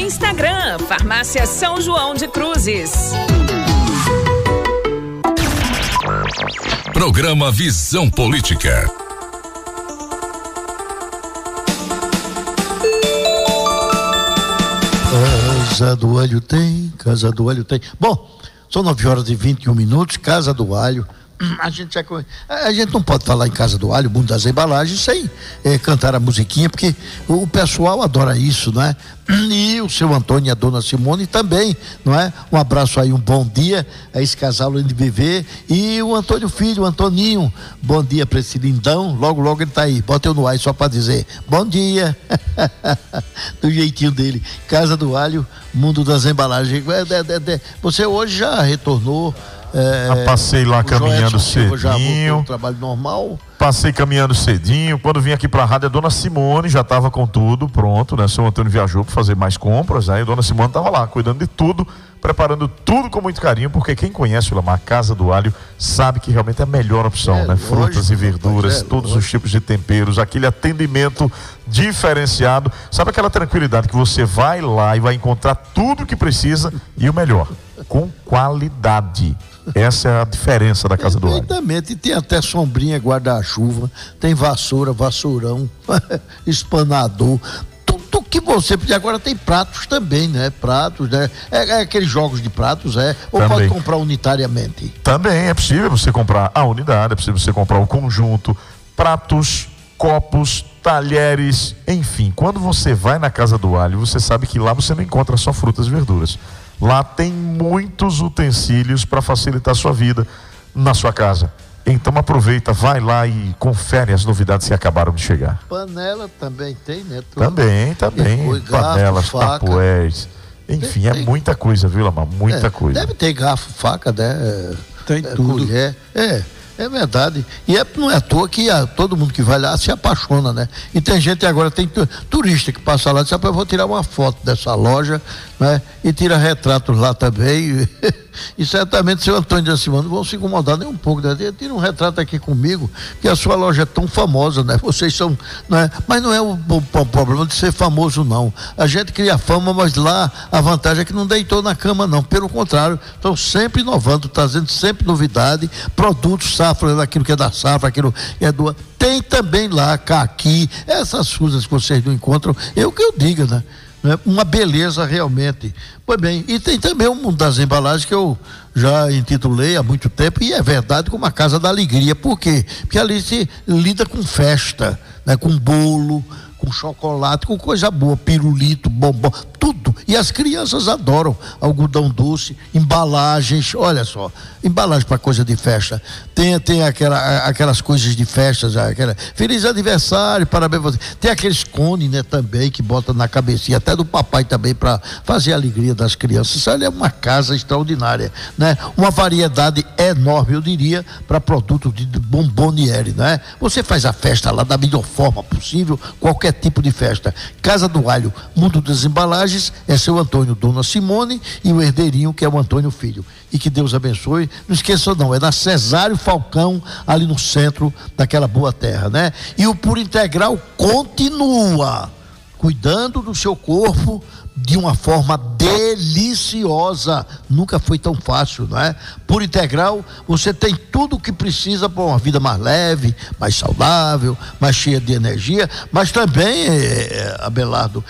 Instagram, Farmácia São João de Cruzes. Programa Visão Política. Casa do Alho tem, Casa do Alho tem. Bom, são 9h21, Casa do Alho. A gente não pode falar em Casa do Alho, Mundo das Embalagens, sem cantar a musiquinha, porque o pessoal adora isso, não é? E o seu Antônio e a dona Simone também, não é? Um abraço aí, um bom dia a esse casal NBV e o Antônio Filho, o Antoninho, bom dia para esse lindão, logo logo ele tá aí, bota eu no ar só para dizer, bom dia, do jeitinho dele. Casa do Alho, Mundo das Embalagens. Você hoje já retornou? Passei lá caminhando cedinho. Já voltou ao trabalho normal? Passei caminhando cedinho. Quando vim aqui pra rádio, a dona Simone já estava com tudo pronto, né? Seu Antônio viajou para fazer mais compras, aí a dona Simone estava lá, cuidando de tudo, preparando tudo com muito carinho, porque quem conhece a Casa do Alho sabe que realmente é a melhor opção, né? Lógico, frutas e verduras, todos os tipos de temperos, aquele atendimento diferenciado. Sabe aquela tranquilidade que você vai lá e vai encontrar tudo que precisa e o melhor, com qualidade. Essa é a diferença da Casa do Alho. Exatamente, e tem até sombrinha, guarda-chuva, tem vassoura, vassourão, espanador, tudo que você pedir. Agora tem pratos também, né? Pratos, né? Aqueles jogos de pratos, ou também. Pode comprar unitariamente? Também é possível você comprar a unidade, é possível você comprar o conjunto, pratos, copos, talheres, enfim. Quando você vai na Casa do Alho, você sabe que lá você não encontra só frutas e verduras. Lá tem muitos utensílios para facilitar a sua vida na sua casa. Então aproveita, vai lá e confere as novidades que acabaram de chegar. Panela também tem, né? Também. Panelas, tapués. Enfim, é muita coisa, viu, Lamar? Muita coisa. Deve ter garfo, faca, né? Tem tudo. Colher. É verdade. E não é à toa que todo mundo que vai lá se apaixona, né? E tem gente agora, tem turista que passa lá e diz, eu vou tirar uma foto dessa loja, né? E tira retratos lá também. E certamente seu Antônio da Simone não vão se incomodar nem um pouco, né? Tira um retrato aqui comigo, que a sua loja é tão famosa, né? Vocês são, né? Mas não é o problema de ser famoso, não. A gente cria fama, mas lá a vantagem é que não deitou na cama, não. Pelo contrário, estão sempre inovando, trazendo sempre novidade, produtos safra, daquilo que é da safra, aquilo que é do... Tem também lá, caqui, essas coisas que vocês não encontram, o que eu diga, né? Uma beleza realmente. Pois bem, e tem também o Mundo das Embalagens, que eu já intitulei há muito tempo, e é verdade, como a Casa da Alegria. Por quê? Porque ali se lida com festa, né? Com bolo, com chocolate, com coisa boa, pirulito, bombom, tudo. E as crianças adoram algodão doce, embalagens, olha só, embalagem para coisa de festa. Tem aquelas coisas de festas, feliz aniversário, parabéns você. Tem aqueles cones, né, também, que bota na cabecinha, até do papai também, para fazer a alegria das crianças. Isso ali é uma casa extraordinária, né? Uma variedade enorme, eu diria, para produtos de bomboniere, né? Você faz a festa lá da melhor forma possível, qualquer tipo de festa. Casa do Alho, Mundo das Embalagens, é seu Antônio, dona Simone, e o herdeirinho, que é o Antônio Filho. E que Deus abençoe. Não esqueça não, é na Cesário Falcão, ali no centro daquela boa terra, né? E o Puro Integral continua cuidando do seu corpo de uma forma deliciosa. Nunca foi tão fácil, não é? Puro Integral, você tem tudo o que precisa para uma vida mais leve, mais saudável, mais cheia de energia, mas também, Abelardo,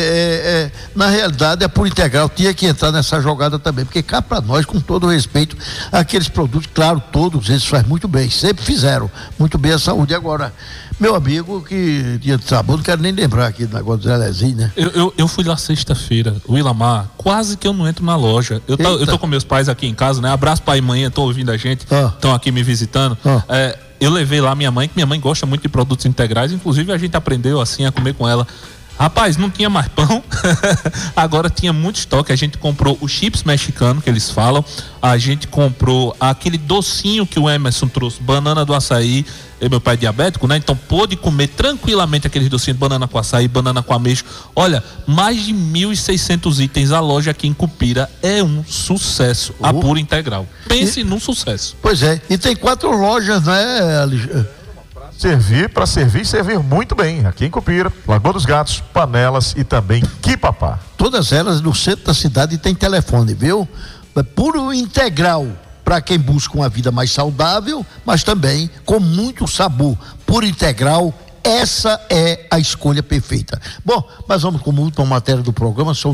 na realidade a Puro Integral tinha que entrar nessa jogada também, porque cá para nós, com todo o respeito, aqueles produtos, claro, todos eles fazem muito bem, sempre fizeram muito bem a saúde. Agora, meu amigo que tinha de sabor, não quero nem lembrar aqui do negócio do Zelezinho, né? Eu fui lá sexta-feira, o Ilamar, quase que eu não entro na loja. Eu tô com meus pais aqui em casa, né? Abraço pai e mãe, estão ouvindo a gente, estão aqui me visitando. Eu levei lá minha mãe, que minha mãe gosta muito de produtos integrais, inclusive a gente aprendeu assim a comer com ela. Rapaz, não tinha mais pão, agora tinha muito estoque. A gente comprou o chips mexicano, que eles falam, a gente comprou aquele docinho que o Emerson trouxe, banana do açaí. Meu pai é diabético, né? Então pôde comer tranquilamente aqueles docinhos de banana com açaí, banana com ameijo. Olha, mais de 1.600 itens. A loja aqui em Cupira é um sucesso, a Puro Integral. Pense num sucesso. Pois é, e tem 4 lojas, né, servir muito bem. Aqui em Cupira, Lagoa dos Gatos, Panelas e também Quipapá. Todas elas no centro da cidade tem telefone, viu? É puro integral para quem busca uma vida mais saudável, mas também com muito sabor. Puro integral, essa é a escolha perfeita. Bom, mas vamos com a última matéria do programa, são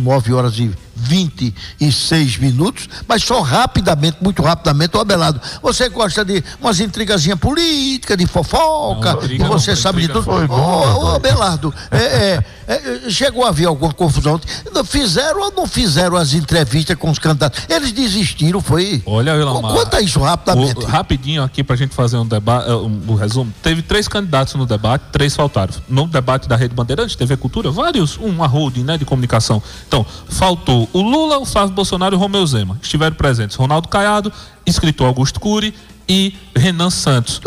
9h26, mas só rapidamente, muito rapidamente. Ô Abelardo, você gosta de umas intrigazinhas políticas, de fofoca, e você sabe de tudo. Ô Abelardo, chegou a haver alguma confusão? Fizeram ou não fizeram as entrevistas com os candidatos? Eles desistiram, foi? Olha, Ilamar, conta isso rapidamente. Rapidinho aqui pra gente fazer um debate, um resumo. Teve 3 candidatos no debate, 3 faltaram. No debate da Rede Bandeirantes, TV Cultura, vários, uma holding, né, de comunicação. Então, faltou o Lula, o Flávio Bolsonaro e o Romeu Zema. Estiveram presentes Ronaldo Caiado, escritor Augusto Cury e Renan Santos.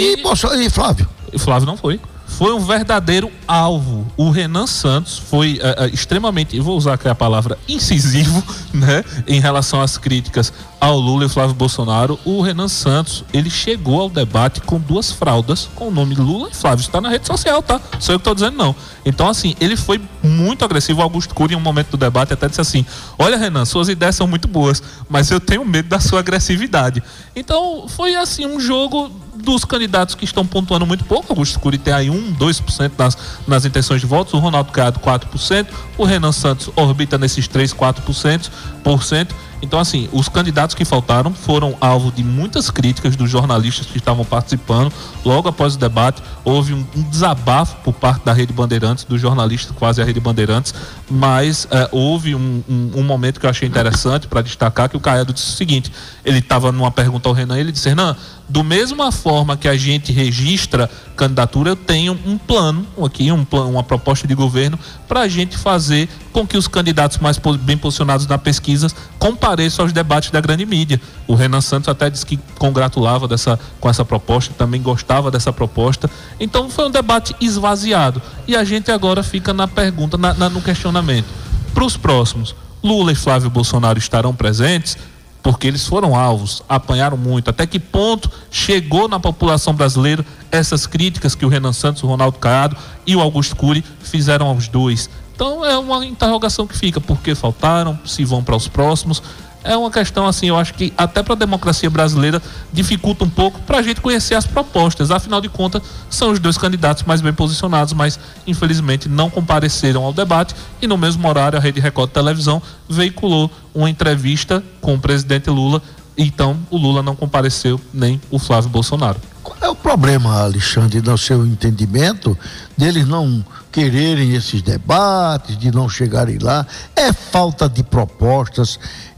E Flávio? Flávio não foi. Foi um verdadeiro alvo. O Renan Santos foi extremamente, vou usar aqui a palavra, incisivo, né, em relação às críticas ao Lula e Flávio Bolsonaro. O Renan Santos, ele chegou ao debate com 2 fraldas com o nome Lula e Flávio. Está na rede social, tá? Sou eu que estou dizendo, não. Então, assim, ele foi muito agressivo. O Augusto Cury, em um momento do debate, até disse assim: olha, Renan, suas ideias são muito boas, mas eu tenho medo da sua agressividade. Então, foi assim, um jogo dos candidatos que estão pontuando muito pouco. Augusto Cury tem aí 2% nas intenções de votos, o Ronaldo Caiado 4%, o Renan Santos orbita nesses 4%. Então, assim, os candidatos que faltaram foram alvo de muitas críticas dos jornalistas que estavam participando. Logo após o debate, houve um desabafo por parte da Rede Bandeirantes, dos jornalistas quase a Rede Bandeirantes, mas houve um momento que eu achei interessante para destacar, que o Caiado disse o seguinte: ele estava numa pergunta ao Renan, ele disse: Renan, do mesma forma que a gente registra candidatura, eu tenho um plano aqui, uma proposta de governo para a gente fazer com que os candidatos mais bem posicionados na pesquisa compareçam aos debates da grande mídia. O Renan Santos até disse que congratulava com essa proposta, também gostava dessa proposta. Então foi um debate esvaziado. E a gente agora fica na pergunta, no questionamento. Para os próximos, Lula e Flávio Bolsonaro estarão presentes? Porque eles foram alvos, apanharam muito. Até que ponto chegou na população brasileira essas críticas que o Renan Santos, o Ronaldo Caiado e o Augusto Cury fizeram aos 2? Então é uma interrogação que fica: por que faltaram, se vão para os próximos? É uma questão, assim, eu acho que até para a democracia brasileira dificulta um pouco para a gente conhecer as propostas. Afinal de contas, são os 2 candidatos mais bem posicionados, mas infelizmente não compareceram ao debate. E no mesmo horário, a Rede Record de Televisão veiculou uma entrevista com o presidente Lula. Então o Lula não compareceu, nem o Flávio Bolsonaro. Qual é o problema, Alexandre, no seu entendimento, deles não quererem esses debates, de não chegarem lá? É falta de propostas?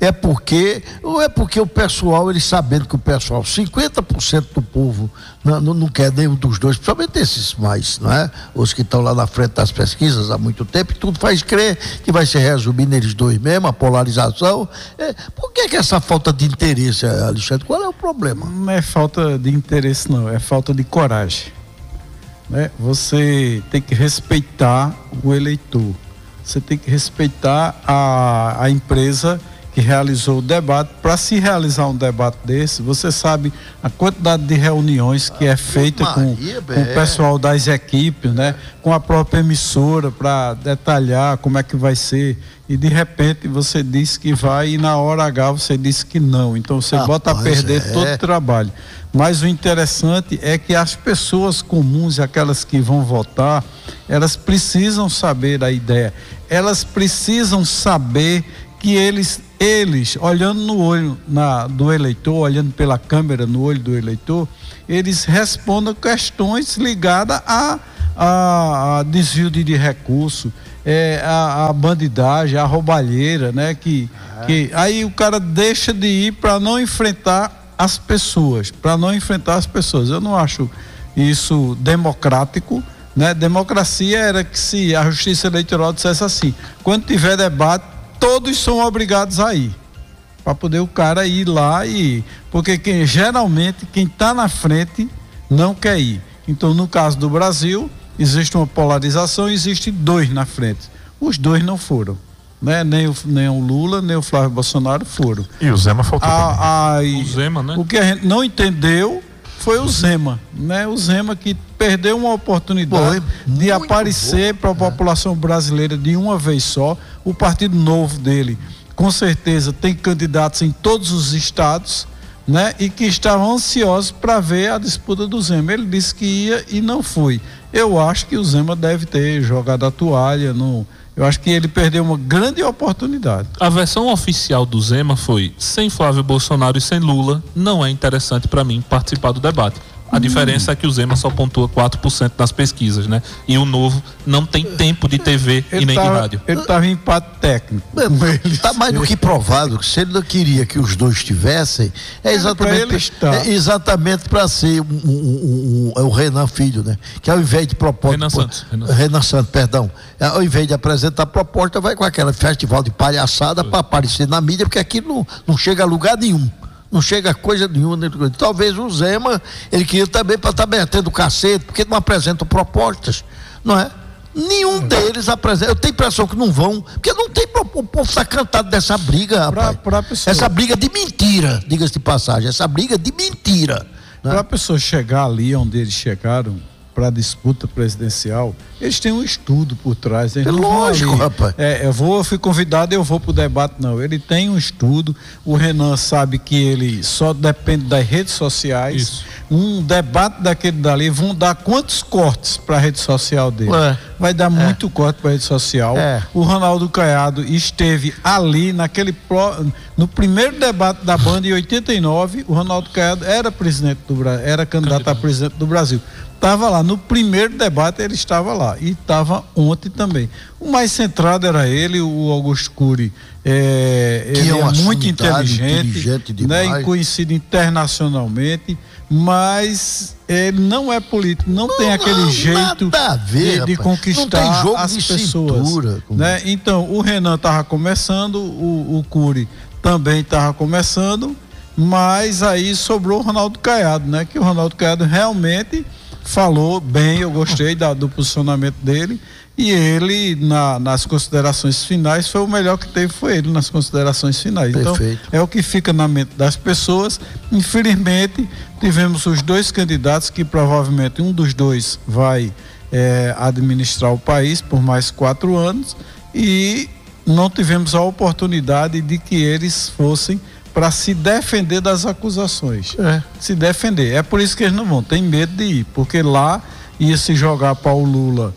Ou é porque o pessoal, eles sabendo que o pessoal, 50% do povo não quer nenhum dos 2, principalmente esses mais, não é? Os que estão lá na frente das pesquisas há muito tempo, e tudo faz crer que vai se resumir neles 2 mesmo, a polarização. Por que essa falta de interesse, Alexandre? Qual é o problema? Não é falta de interesse, não, é falta de coragem, né? Você tem que respeitar o eleitor, você tem que respeitar a empresa que realizou o debate. Para se realizar um debate desse, você sabe a quantidade de reuniões que é feita com o pessoal das equipes, né? Com a própria emissora, para detalhar como é que vai ser, e de repente você disse que vai e na hora H você disse que não. Então você bota a perder todo o trabalho. Mas o interessante é que as pessoas comuns, aquelas que vão votar, elas precisam saber a ideia, elas precisam saber que eles olhando no olho do eleitor, olhando pela câmera no olho do eleitor, eles respondam questões ligadas a desvio de recurso, a bandidagem, a roubalheira, né? Que aí o cara deixa de ir para não enfrentar as pessoas, Eu não acho isso democrático, né? Democracia era que se a Justiça Eleitoral dissesse assim: quando tiver debate, todos são obrigados a ir, para poder o cara ir lá porque geralmente quem está na frente não quer ir. Então, no caso do Brasil, existe uma polarização, existe 2 na frente. Os 2 não foram, né? Nem o Lula, nem o Flávio Bolsonaro foram. E o Zema faltou também. O Zema, né? O que a gente não entendeu foi o Zema, né? O Zema que perdeu uma oportunidade de aparecer para a população brasileira de uma vez só. O Partido Novo dele, com certeza, tem candidatos em todos os estados, né? E que estavam ansiosos para ver a disputa do Zema. Ele disse que ia e não foi. Eu acho que o Zema deve ter jogado a toalha. Eu acho que ele perdeu uma grande oportunidade. A versão oficial do Zema foi: sem Flávio Bolsonaro e sem Lula, não é interessante para mim participar do debate. A diferença é que o Zema só pontua 4% nas pesquisas, né? E o Novo não tem tempo de TV e nem de rádio. Ele estava em empate técnico. Está mais do que provado que se ele não queria que os dois estivessem, exatamente para ser o Renan Filho, né? Que ao invés de propor... Renan Santos, perdão. Ao invés de apresentar proposta, vai com aquele festival de palhaçada para aparecer na mídia, porque aqui não chega a lugar nenhum. Não chega a coisa nenhuma. Talvez o Zema, ele queria também para estar metendo cacete, porque não apresentam propostas, não é? Nenhum deles apresenta. Eu tenho a impressão que não vão, porque não tem. O povo está cantado dessa briga, rapaz. Essa briga de mentira, diga-se de passagem, essa briga de mentira. Né? Para a pessoa chegar ali onde eles chegaram, para a disputa presidencial, eles têm um estudo por trás. É lógico, rapaz. Eu fui convidado, eu vou para o debate. Não, ele tem um estudo. O Renan sabe que ele só depende das redes sociais. Isso. Um debate daquele dali, vão dar quantos cortes para a rede social dele? Vai dar muito corte para a rede social. O Ronaldo Caiado esteve ali no primeiro debate da Band em 89. O Ronaldo Caiado era presidente do Brasil, era candidato a presidente do Brasil. Estava lá, no primeiro debate ele estava lá, e estava ontem também. O mais centrado era ele, o Augusto Cury, ele é muito inteligente, né, e conhecido internacionalmente, mas ele não é político, não tem aquele jeito de conquistar as pessoas. Né? Então, o Renan estava começando, o Cury também estava começando, mas aí sobrou o Ronaldo Caiado, né? Que o Ronaldo Caiado realmente falou bem, eu gostei do posicionamento dele, e ele nas considerações finais foi o melhor que teve, foi ele nas considerações finais. Perfeito. Então é o que fica na mente das pessoas. Infelizmente tivemos os dois candidatos que provavelmente um dos dois vai administrar o país por mais 4 anos, e não tivemos a oportunidade de que eles fossem para se defender das acusações. Se defender. É por isso que eles não vão. Tem medo de ir, porque lá ia se jogar para o Lula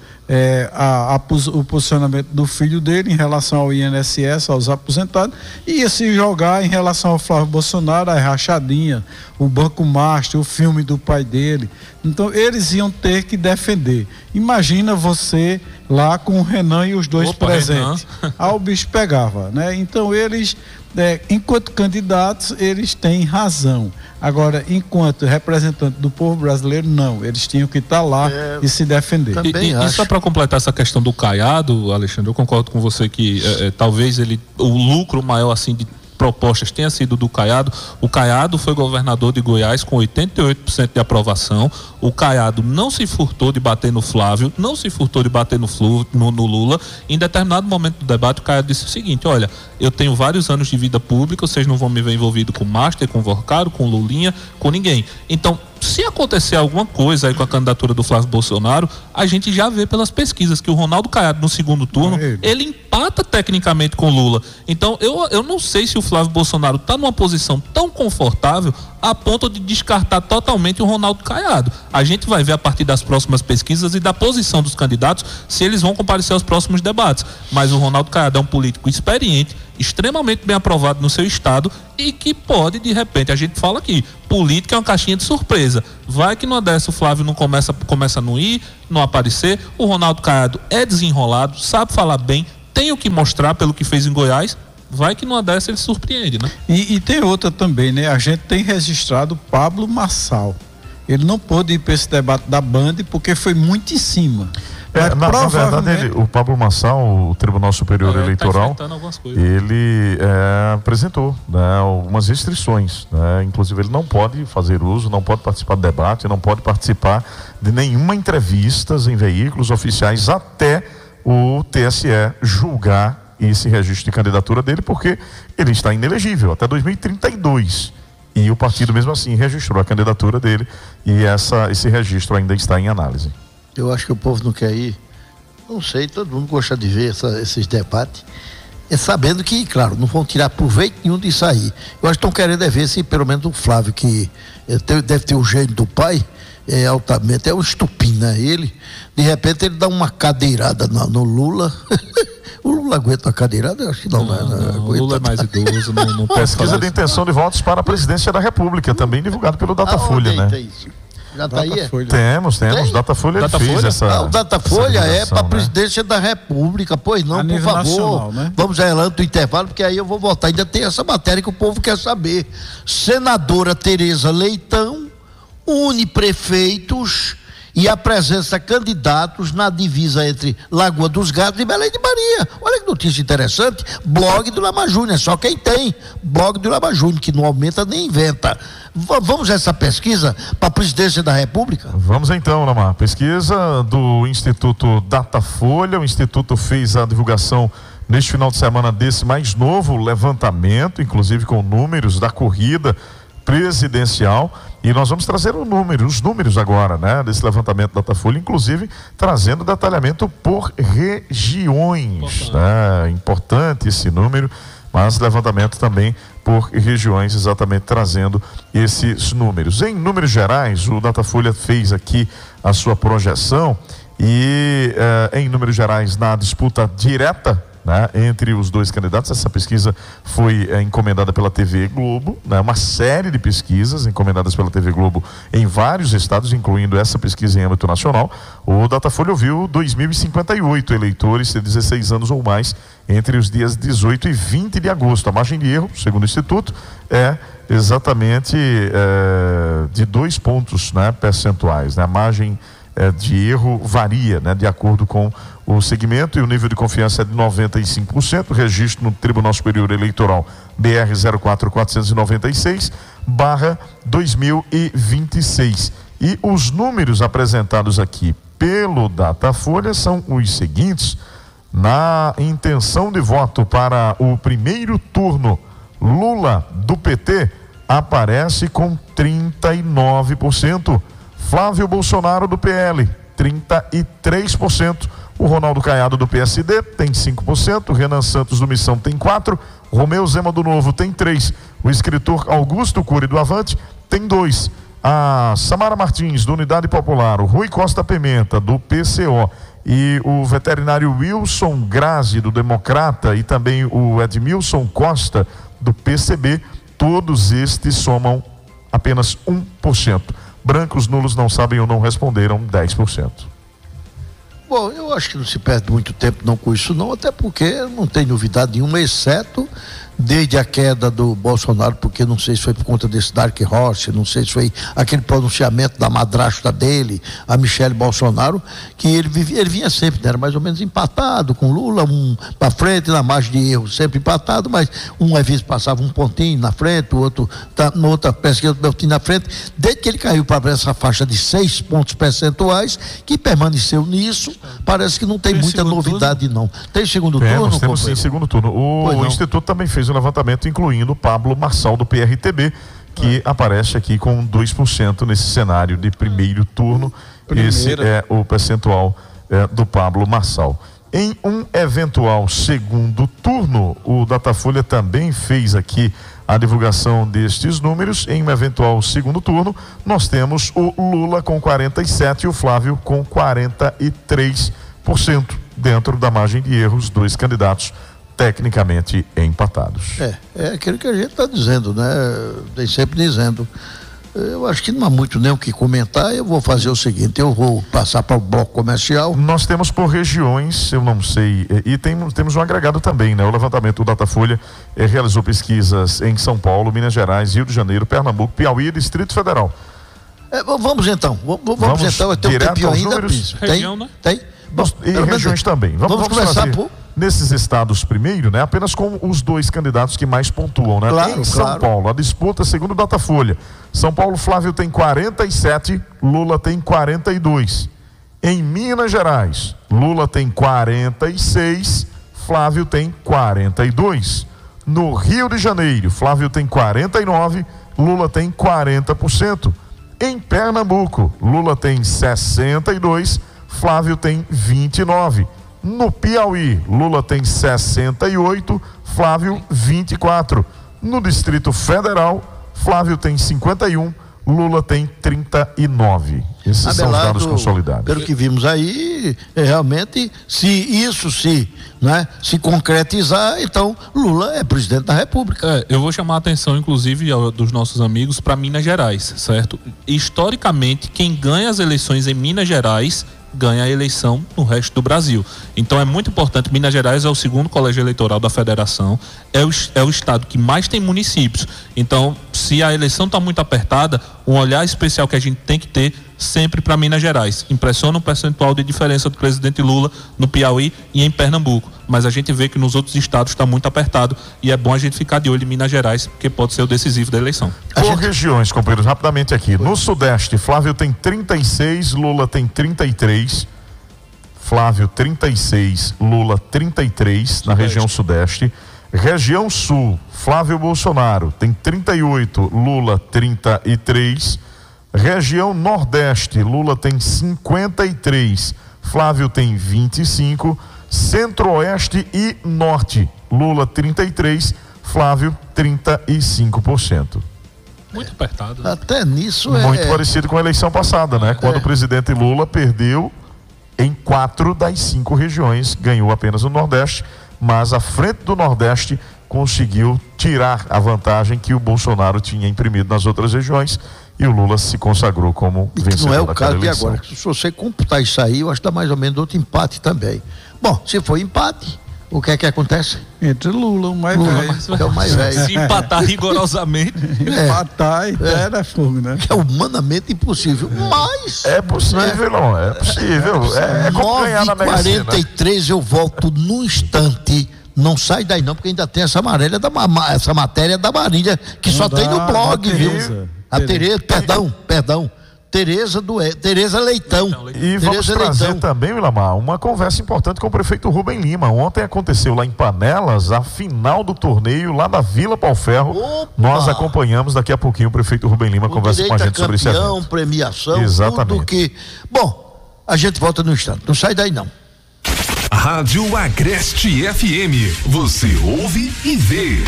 o posicionamento do filho dele em relação ao INSS, aos aposentados, e ia se jogar em relação ao Flávio Bolsonaro, a rachadinha, o Banco Master, o filme do pai dele. Então eles iam ter que defender. Imagina você lá com o Renan e os dois presentes. O bicho pegava, né? Então eles, enquanto candidatos, eles têm razão. Agora, enquanto representante do povo brasileiro, não. Eles tinham que estar lá e se defender. E só para completar essa questão do Caiado, Alexandre, eu concordo com você que talvez o lucro maior assim de propostas tenha sido do Caiado. O Caiado foi governador de Goiás com 88% de aprovação. O Caiado não se furtou de bater no Flávio, não se furtou de bater no Lula. Em determinado momento do debate, o Caiado disse o seguinte: olha, eu tenho vários anos de vida pública, vocês não vão me ver envolvido com Master, com Vorcaro, com Lulinha, com ninguém. Então, se acontecer alguma coisa aí com a candidatura do Flávio Bolsonaro, a gente já vê pelas pesquisas que o Ronaldo Caiado no segundo turno, ele empata tecnicamente com Lula. Então, eu não sei se o Flávio Bolsonaro está numa posição tão confortável a ponto de descartar totalmente o Ronaldo Caiado. A gente vai ver a partir das próximas pesquisas e da posição dos candidatos se eles vão comparecer aos próximos debates. Mas o Ronaldo Caiado é um político experiente, extremamente bem aprovado no seu estado e que pode, de repente, a gente fala aqui, política é uma caixinha de surpresa. Vai que numa dessa o Flávio não começa a não ir, não aparecer. O Ronaldo Caiado é desenrolado, sabe falar bem, tem o que mostrar pelo que fez em Goiás. Vai que numa dessa ele surpreende, né? E tem outra também, né? A gente tem registrado Pablo Marçal. Ele não pôde ir para esse debate da Band porque foi muito em cima. Na verdade, o Pablo Marçal, o Tribunal Superior Eleitoral, ele apresentou, né, algumas restrições, né? Inclusive ele não pode fazer uso, não pode participar do debate, não pode participar de nenhuma entrevista em veículos oficiais até o TSE julgar esse registro de candidatura dele, porque ele está inelegível até 2032. E o partido mesmo assim registrou a candidatura dele e esse registro ainda está em análise. Eu acho que o povo não quer ir. Não sei, todo mundo gosta de ver esses debates. Sabendo que, claro, não vão tirar proveito nenhum disso aí. Eu acho que estão querendo ver se pelo menos o Flávio, que deve ter o gênio do pai, altamente, é um estupim, né? Ele, de repente, ele dá uma cadeirada no Lula. O Lula aguenta uma cadeirada? Eu acho que não. O Lula é mais idoso, não pesquisa de intenção de votos para a presidência da República, também divulgado pelo Datafolha, né? Tem isso? Já tá aí? Temos. Datafolha fez essa. O Datafolha é para a presidência da República, pois não, por favor. Nacional, né? Vamos adelante do intervalo, porque aí eu vou voltar. Ainda tem essa matéria que o povo quer saber. Senadora Tereza Leitão une prefeitos e apresenta candidatos na divisa entre Lagoa dos Gatos e Belém de Maria. Olha que notícia interessante. Blog do Lama Júnior, só quem tem. Blog do Lama Júnior, que não aumenta nem inventa. Vamos a essa pesquisa para a presidência da República? Vamos então, Lamar. Pesquisa do Instituto Datafolha. O Instituto fez a divulgação neste final de semana desse mais novo levantamento, inclusive com números da corrida presidencial. E nós vamos trazer os números agora, né, desse levantamento da Datafolha, inclusive trazendo detalhamento por regiões. Importante esse número, mas levantamento também por regiões, exatamente trazendo esses números. Em números gerais, o Datafolha fez aqui a sua projeção e em números gerais, na disputa direta, né, entre os dois candidatos, essa pesquisa foi encomendada pela TV Globo, né, uma série de pesquisas encomendadas pela TV Globo em vários estados, incluindo essa pesquisa em âmbito nacional. O Datafolha ouviu 2.058 eleitores de 16 anos ou mais entre os dias 18 e 20 de agosto. A margem de erro, segundo o Instituto, é exatamente de 2 pontos, né, percentuais. Né? A margem de erro varia, né, de acordo com o segmento, e o nível de confiança é de 95%. Registro no Tribunal Superior Eleitoral BR 04496/2026. E os números apresentados aqui pelo Datafolha são os seguintes. Na intenção de voto para o primeiro turno, Lula do PT aparece com 39%. Flávio Bolsonaro do PL, 33%. O Ronaldo Caiado do PSD tem 5%. Renan Santos do Missão tem 4%. Romeu Zema do Novo tem 3%. O escritor Augusto Cury do Avante tem 2%. A Samara Martins do Unidade Popular, o Rui Costa Pimenta do PCO e o veterinário Wilson Grazi do Democrata e também o Edmilson Costa do PCB, todos estes somam apenas 1%. Brancos, nulos, não sabem ou não responderam, 10%. Bom, eu acho que não se perde muito tempo não com isso não, até porque não tem novidade nenhuma, exceto desde a queda do Bolsonaro, porque não sei se foi por conta desse Dark Horse, não sei se foi aquele pronunciamento da madrasta dele, a Michele Bolsonaro, que ele vinha sempre, né, era mais ou menos empatado com Lula, um para frente, na margem de erro, sempre empatado, mas um às vezes passava um pontinho na frente, o outro na outra pesquisa um pontinho na frente, desde que ele caiu para essa faixa de 6 pontos percentuais, que permaneceu nisso, parece que não tem muita novidade não. Tem segundo turno? Temos sim, segundo turno. O Instituto também fez um levantamento incluindo o Pablo Marçal do PRTB, que aparece aqui com 2% nesse cenário de primeiro turno. Esse é o percentual do Pablo Marçal. Em um eventual segundo turno, o Datafolha também fez aqui a divulgação destes números. Em um eventual segundo turno, nós temos o Lula com 47% e o Flávio com 43%, dentro da margem de erro, os dois candidatos tecnicamente empatados. É aquilo que a gente está dizendo, né? Tem sempre dizendo. Eu acho que não há muito nem o que comentar. Eu vou fazer o seguinte, eu vou passar para o bloco comercial. Nós temos por regiões, eu não sei, e temos um agregado também, né? O levantamento do Datafolha realizou pesquisas em São Paulo, Minas Gerais, Rio de Janeiro, Pernambuco, Piauí e Distrito Federal. Vamos então, vamos então, tem um tempinho ainda, região, né? Tem? Bom, e regiões também. Vamos começar nesses estados primeiro, né? Apenas com os dois candidatos que mais pontuam, né? Claro, em São Paulo, a disputa segundo o Datafolha. São Paulo, Flávio tem 47%, Lula tem 42%. Em Minas Gerais, Lula tem 46%, Flávio tem 42%. No Rio de Janeiro, Flávio tem 49%, Lula tem 40%. Em Pernambuco, Lula tem 62%, Flávio tem 29%. No Piauí, Lula tem 68%, Flávio 24%. No Distrito Federal, Flávio tem 51%, Lula tem 39%. Esses são os dados consolidados. Pelo que vimos aí, realmente, se se concretizar, então Lula é presidente da República. Eu vou chamar a atenção, inclusive, dos nossos amigos para Minas Gerais, certo? Historicamente, quem ganha as eleições em Minas Gerais ganha a eleição no resto do Brasil. Então é muito importante. Minas Gerais é o segundo colégio eleitoral da federação, é o estado que mais tem municípios. Então, se a eleição está muito apertada, um olhar especial que a gente tem que ter sempre para Minas Gerais. Impressiona o percentual de diferença do presidente Lula no Piauí e em Pernambuco, mas a gente vê que nos outros estados está muito apertado e é bom a gente ficar de olho em Minas Gerais, porque pode ser o decisivo da eleição. Por regiões, companheiros, rapidamente aqui. No Sudeste, Flávio tem 36, Lula tem 33. Flávio 36, Lula 33 na região Sudeste. Região Sul, Flávio Bolsonaro tem 38, Lula 33. Região Nordeste, Lula tem 53, Flávio tem 25. Centro-Oeste e Norte, Lula 33, Flávio 35%. Muito apertado. Até nisso muito parecido com a eleição passada, né? Quando o presidente Lula perdeu em 4 das 5 regiões, ganhou apenas o Nordeste, mas à frente do Nordeste conseguiu tirar a vantagem que o Bolsonaro tinha imprimido nas outras regiões. E o Lula se consagrou como vencedor. Não é o caso de agora. Se você computar isso aí, eu acho que dá mais ou menos outro empate também. Bom, se for empate, o que é que acontece? Entre Lula, o mais velho. É o mais velho. Se empatar rigorosamente. Empatar e era fogo, né? É humanamente impossível. Mas. É possível, não. É possível. É como ganhar na Mega Sena. 9h43 eu volto num instante. Não sai daí não, porque ainda tem essa matéria da Marília, que não só tem no blog, viu? A Tereza, perdão. Tereza Leitão. E vamos trazer também, Wilamar, uma conversa importante com o prefeito Rubem Lima. Ontem aconteceu lá em Panelas a final do torneio lá da Vila Pauferro. Opa! Nós acompanhamos daqui a pouquinho o prefeito Rubem Lima conversa com a gente sobre esse evento. Premiação, exatamente. Tudo que... Bom, a gente volta no instante. Não sai daí não. Rádio Agreste FM. Você ouve e vê.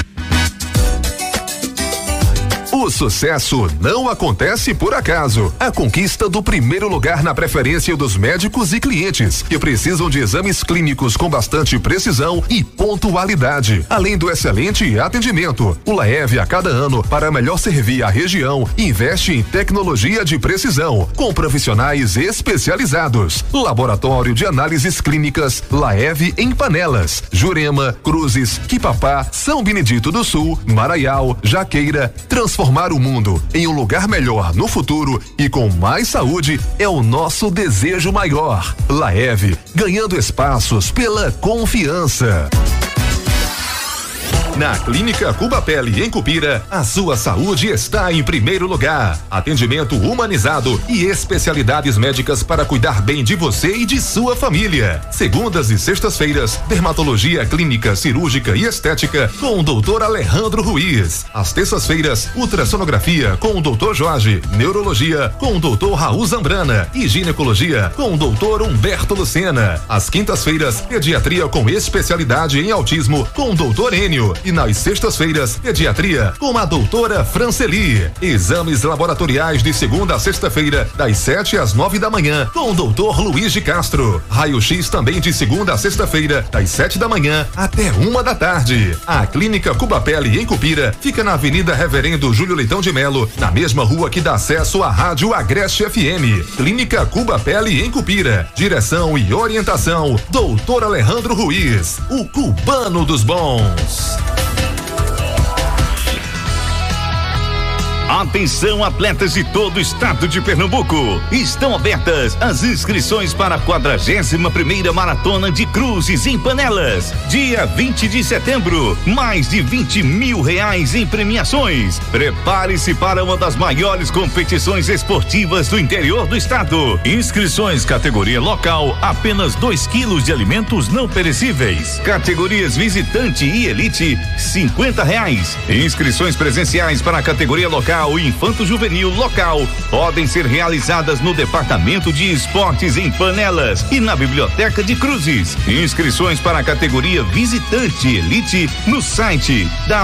O sucesso não acontece por acaso. A conquista do primeiro lugar na preferência dos médicos e clientes que precisam de exames clínicos com bastante precisão e pontualidade. Além do excelente atendimento, o Laev a cada ano, para melhor servir a região, investe em tecnologia de precisão, com profissionais especializados. Laboratório de análises clínicas Laev em Panelas, Jurema, Cruzes, Quipapá, São Benedito do Sul, Maraial, Jaqueira. Transformar o mundo em um lugar melhor no futuro e com mais saúde é o nosso desejo maior. Laev, ganhando espaços pela confiança. Na Clínica Cuba Pele, em Cupira, a sua saúde está em primeiro lugar. Atendimento humanizado e especialidades médicas para cuidar bem de você e de sua família. Segundas e sextas-feiras, dermatologia clínica, cirúrgica e estética com o Dr. Alejandro Ruiz. Às terças-feiras, ultrassonografia com o Dr. Jorge, neurologia com o Dr. Raul Zambrana e ginecologia com o Dr. Humberto Lucena. Às quintas-feiras, pediatria com especialidade em autismo com o Dr. Enio. E nas sextas-feiras, pediatria com a doutora Franceli. Exames laboratoriais de segunda a sexta-feira, das 7 às 9 da manhã, com o doutor Luiz de Castro. Raio-X também de segunda a sexta-feira, das 7 da manhã até 1 da tarde. A Clínica Cuba Pele, em Cupira, fica na Avenida Reverendo Júlio Leitão de Melo, na mesma rua que dá acesso à Rádio Agreste FM. Clínica Cuba Pele, em Cupira. Direção e orientação, doutor Alejandro Ruiz, o cubano dos bons. Atenção, atletas de todo o estado de Pernambuco. Estão abertas as inscrições para a 41ª Maratona de Cruzes em Panelas. Dia 20 de setembro. Mais de R$20 mil em premiações. Prepare-se para uma das maiores competições esportivas do interior do estado. Inscrições categoria local, apenas 2 quilos de alimentos não perecíveis. Categorias visitante e elite, R$50. Inscrições presenciais para a categoria local e infanto-juvenil local podem ser realizadas no Departamento de Esportes em Panelas e na Biblioteca de Cruzes. Inscrições para a categoria visitante e elite no site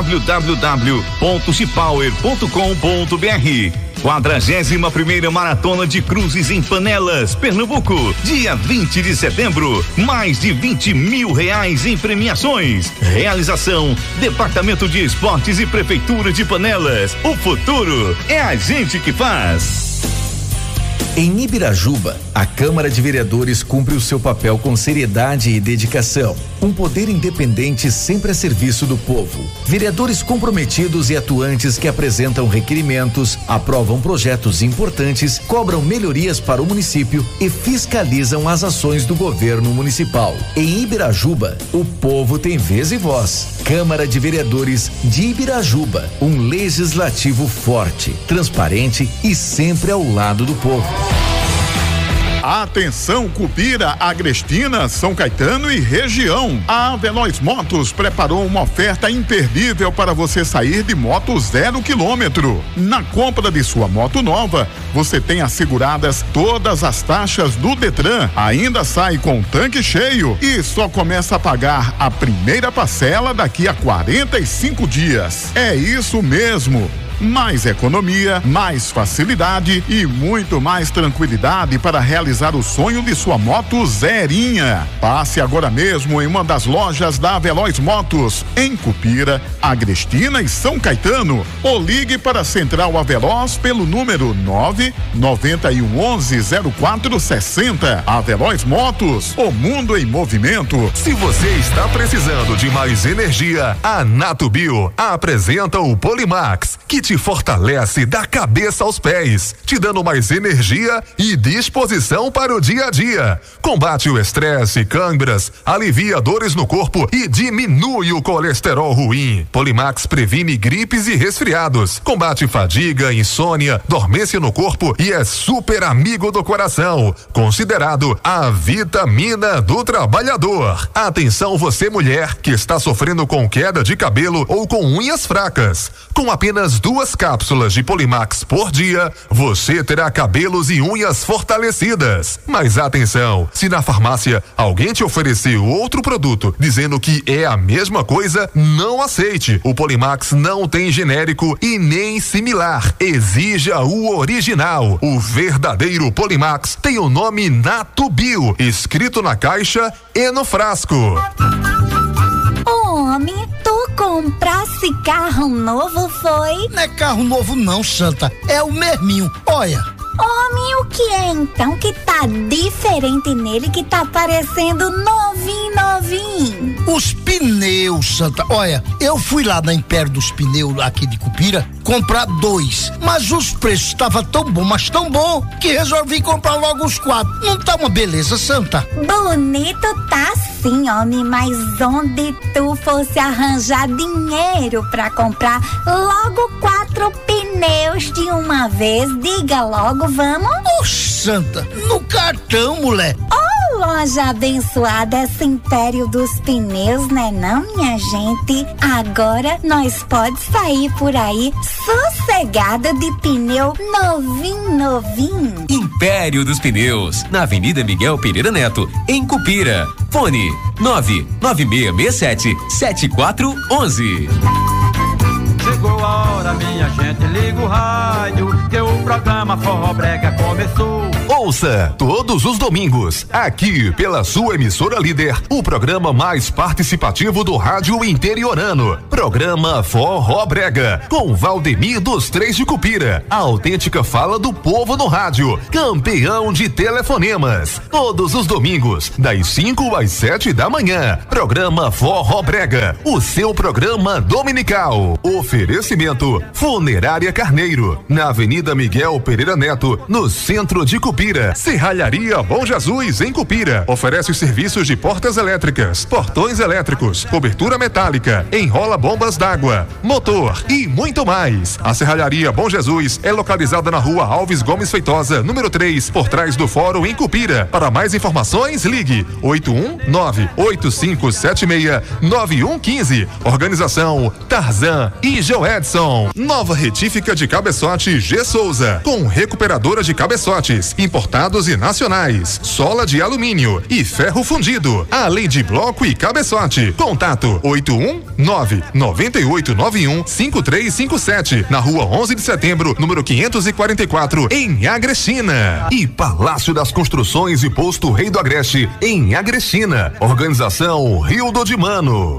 www.chipower.com.br. 41ª Maratona de Cruzes em Panelas, Pernambuco, dia 20 de setembro. Mais de R$20 mil em premiações. Realização: Departamento de Esportes e Prefeitura de Panelas. O futuro é a gente que faz. Em Ibirajuba, a Câmara de Vereadores cumpre o seu papel com seriedade e dedicação. Um poder independente sempre a serviço do povo. Vereadores comprometidos e atuantes que apresentam requerimentos, aprovam projetos importantes, cobram melhorias para o município e fiscalizam as ações do governo municipal. Em Ibirajuba, o povo tem vez e voz. Câmara de Vereadores de Ibirajuba, um legislativo forte, transparente e sempre ao lado do povo. Atenção, Cupira, Agrestina, São Caetano e região. A Veloz Motos preparou uma oferta imperdível para você sair de moto 0 quilômetro. Na compra de sua moto nova, você tem asseguradas todas as taxas do Detran, ainda sai com tanque cheio e só começa a pagar a primeira parcela daqui a 45 dias. É isso mesmo. Mais economia, mais facilidade e muito mais tranquilidade para realizar o sonho de sua moto zerinha. Passe agora mesmo em uma das lojas da Veloz Motos, em Cupira, Agrestina e São Caetano, ou ligue para a Central Aveloz pelo número 991110460. A Veloz Motos, o mundo em movimento. Se você está precisando de mais energia, a Natubio apresenta o Polimax, que te fortalece da cabeça aos pés, te dando mais energia e disposição para o dia a dia. Combate o estresse, câimbras, alivia dores no corpo e diminui o colesterol ruim. Polimax previne gripes e resfriados, combate fadiga, insônia, dormência no corpo e é super amigo do coração, considerado a vitamina do trabalhador. Atenção, você mulher que está sofrendo com queda de cabelo ou com unhas fracas. Com apenas 2 cápsulas de Polimax por dia, você terá cabelos e unhas fortalecidas. Mas atenção, se na farmácia alguém te oferecer outro produto dizendo que é a mesma coisa, não aceite. O Polimax não tem genérico e nem similar. Exija o original. O verdadeiro Polimax tem o nome Natubio escrito na caixa e no frasco. Homem, tu comprasse carro novo, foi? Não é carro novo não, Santa, é o mesminho, olha. Homem, o que é então que tá diferente nele, que tá parecendo novinho? Os pneus, Santa, olha, eu fui lá na Império dos Pneus aqui de Cupira comprar 2, mas os preços estavam tão bom, mas tão bom, que resolvi comprar logo os 4. Não tá uma beleza, Santa? Bonito tá sim, homem, mas onde tu fosse arranjar dinheiro pra comprar logo 4 pneus de uma vez, diga logo, vamos? Santa, no cartão, mulher. Loja abençoada, esse Império dos Pneus, né não, minha gente? Agora nós pode sair por aí sossegada de pneu novinho. Império dos Pneus, na Avenida Miguel Pereira Neto, em Cupira. Fone 99667-7411. Chegou a hora, minha gente, liga o rádio, que o programa Forró Brega começou. Ouça todos os domingos, aqui pela sua emissora líder, o programa mais participativo do rádio interiorano. Programa Forró Brega, com Valdemir dos Três de Cupira. A autêntica fala do povo no rádio, campeão de telefonemas. Todos os domingos, das 5 às 7 da manhã. Programa Forró Brega, o seu programa dominical. Oferecimento Oferecimento Funerária Carneiro, na Avenida Miguel Pereira Neto, no centro de Cupira. Serralharia Bom Jesus, em Cupira. Oferece os serviços de portas elétricas, portões elétricos, cobertura metálica, enrola bombas d'água, motor e muito mais. A Serralharia Bom Jesus é localizada na Rua Alves Gomes Feitosa, número 3, por trás do Fórum, em Cupira. Para mais informações, ligue 819-8576-9115. Organização Tarzan e Joedson. Nova retífica de cabeçote G Souza, com recuperadora de cabeçotes importados e nacionais, sola de alumínio e ferro fundido, além de bloco e cabeçote. Contato 819-9891-5357, na Rua 11 de Setembro, número 544, em Agrestina. E Palácio das Construções e Posto Rei do Agreste, em Agrestina. Organização Rio do Dimano.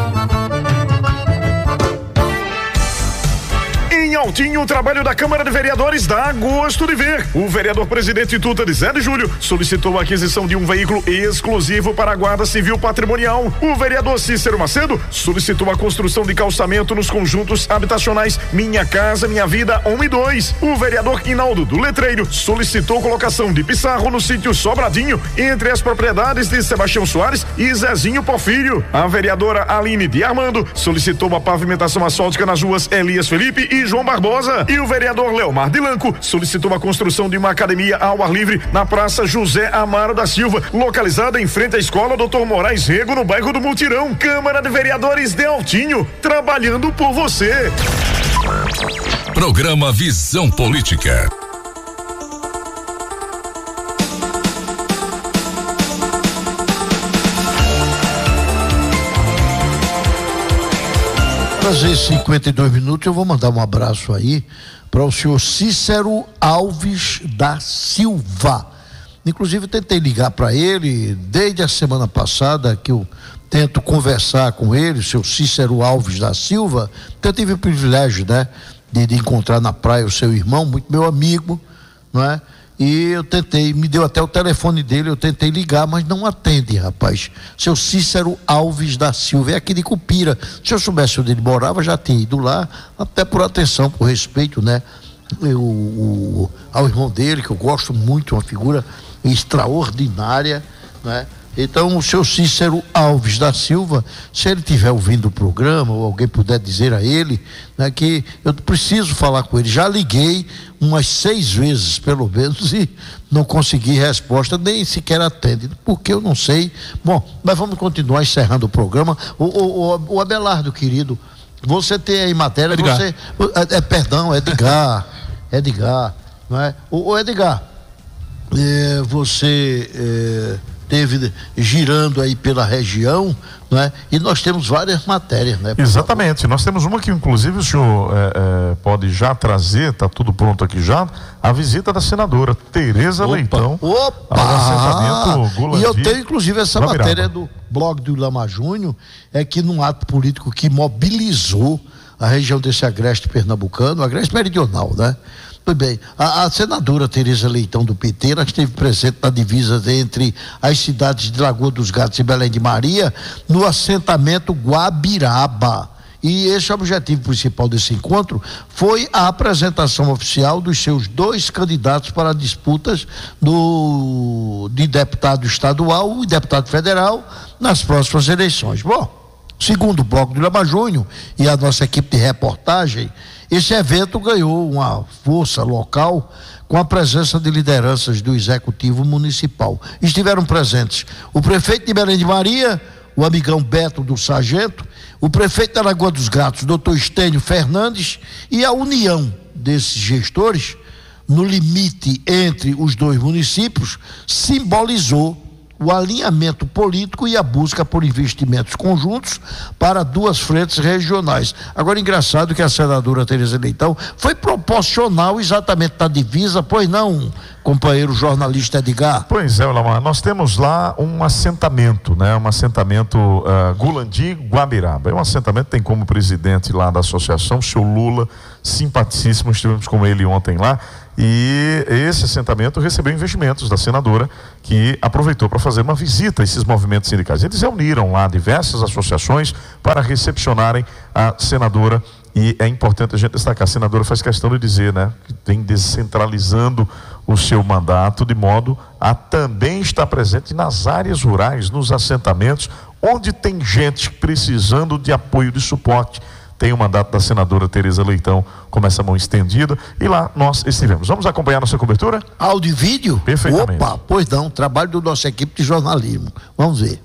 Em Altinho, o trabalho da Câmara de Vereadores dá gosto de ver. O vereador presidente Tuta de Zé de Júlio solicitou a aquisição de um veículo exclusivo para a Guarda Civil Patrimonial. O vereador Cícero Macedo solicitou a construção de calçamento nos conjuntos habitacionais Minha Casa Minha Vida 1 e 2. O vereador Hinaldo do Letreiro solicitou colocação de pissarro no sítio Sobradinho, entre as propriedades de Sebastião Soares e Zezinho Porfírio. A vereadora Aline de Armando solicitou uma pavimentação asfáltica nas ruas Elias Felipe e João Barbosa. E o vereador Leomar Dilanco solicitou a construção de uma academia ao ar livre na Praça José Amaro da Silva, localizada em frente à Escola Dr. Moraes Rego, no bairro do Multirão. Câmara de Vereadores de Altinho, trabalhando por você. Programa Visão Política. Fazer 52 minutos, eu vou mandar um abraço aí para o senhor Cícero Alves da Silva. Inclusive tentei ligar para ele desde a semana passada, que eu tento conversar com ele, o senhor Cícero Alves da Silva, que eu tive o privilégio, né, de encontrar na praia o seu irmão, muito meu amigo, não é? E eu tentei, me deu até o telefone dele, eu tentei ligar, mas não atende, rapaz. Seu Cícero Alves da Silva, é aqui de Cupira. Se eu soubesse onde ele morava, já tinha ido lá, até por atenção, por respeito, né? Ao irmão dele, que eu gosto muito, uma figura extraordinária, né? Então, o seu Cícero Alves da Silva, se ele estiver ouvindo o programa, ou alguém puder dizer a ele, né, que eu preciso falar com ele. Já liguei umas 6 vezes, pelo menos, e não consegui resposta, nem sequer atende, porque eu não sei. Bom, mas vamos continuar encerrando o programa. O Abelardo, querido, você tem aí matéria, Edgar. Você... perdão, Edgar, não é? O Edgar, você... teve girando aí pela região, né? E nós temos várias matérias, né? Exatamente, nós temos uma que inclusive o senhor pode já trazer, está tudo pronto aqui já, a visita da senadora Tereza Leitão. E eu tenho inclusive essa matéria do blog do Ilamar Júnior, que num ato político que mobilizou a região desse agreste pernambucano, agreste meridional, né? Muito bem, a senadora Tereza Leitão do PT, ela esteve presente na divisa entre as cidades de Lagoa dos Gatos e Belém de Maria, no assentamento Guabiraba. E esse objetivo principal desse encontro foi a apresentação oficial dos seus 2 candidatos para disputas de deputado estadual e deputado federal nas próximas eleições. Bom, segundo o bloco do Ilamar Júnior e a nossa equipe de reportagem, esse evento ganhou uma força local com a presença de lideranças do Executivo Municipal. Estiveram presentes o prefeito de Belém de Maria, o amigão Beto do Sargento, o prefeito da Lagoa dos Gatos, doutor Estênio Fernandes, e a união desses gestores, no limite entre os 2 municípios, simbolizou o alinhamento político e a busca por investimentos conjuntos para 2 frentes regionais. Agora, engraçado que a senadora Tereza Leitão foi proporcional exatamente da divisa, pois não, companheiro jornalista Edgar? Pois é, Lamar, nós temos lá um assentamento, né? Um assentamento Gulandi-Guabiraba. É um assentamento que tem como presidente lá da associação o senhor Lula, simpaticíssimo, estivemos com ele ontem lá. E esse assentamento recebeu investimentos da senadora, que aproveitou para fazer uma visita a esses movimentos sindicais. Eles reuniram lá diversas associações para recepcionarem a senadora E é importante a gente destacar, a senadora faz questão de dizer, né, que vem descentralizando o seu mandato de modo a também estar presente nas áreas rurais, nos assentamentos, onde tem gente precisando de apoio, de suporte. Tem o mandato da senadora Tereza Leitão com essa mão estendida, e lá nós estivemos. Vamos acompanhar nossa cobertura? Áudio e vídeo? Perfeitamente. Opa, pois não, trabalho da nossa equipe de jornalismo. Vamos ver.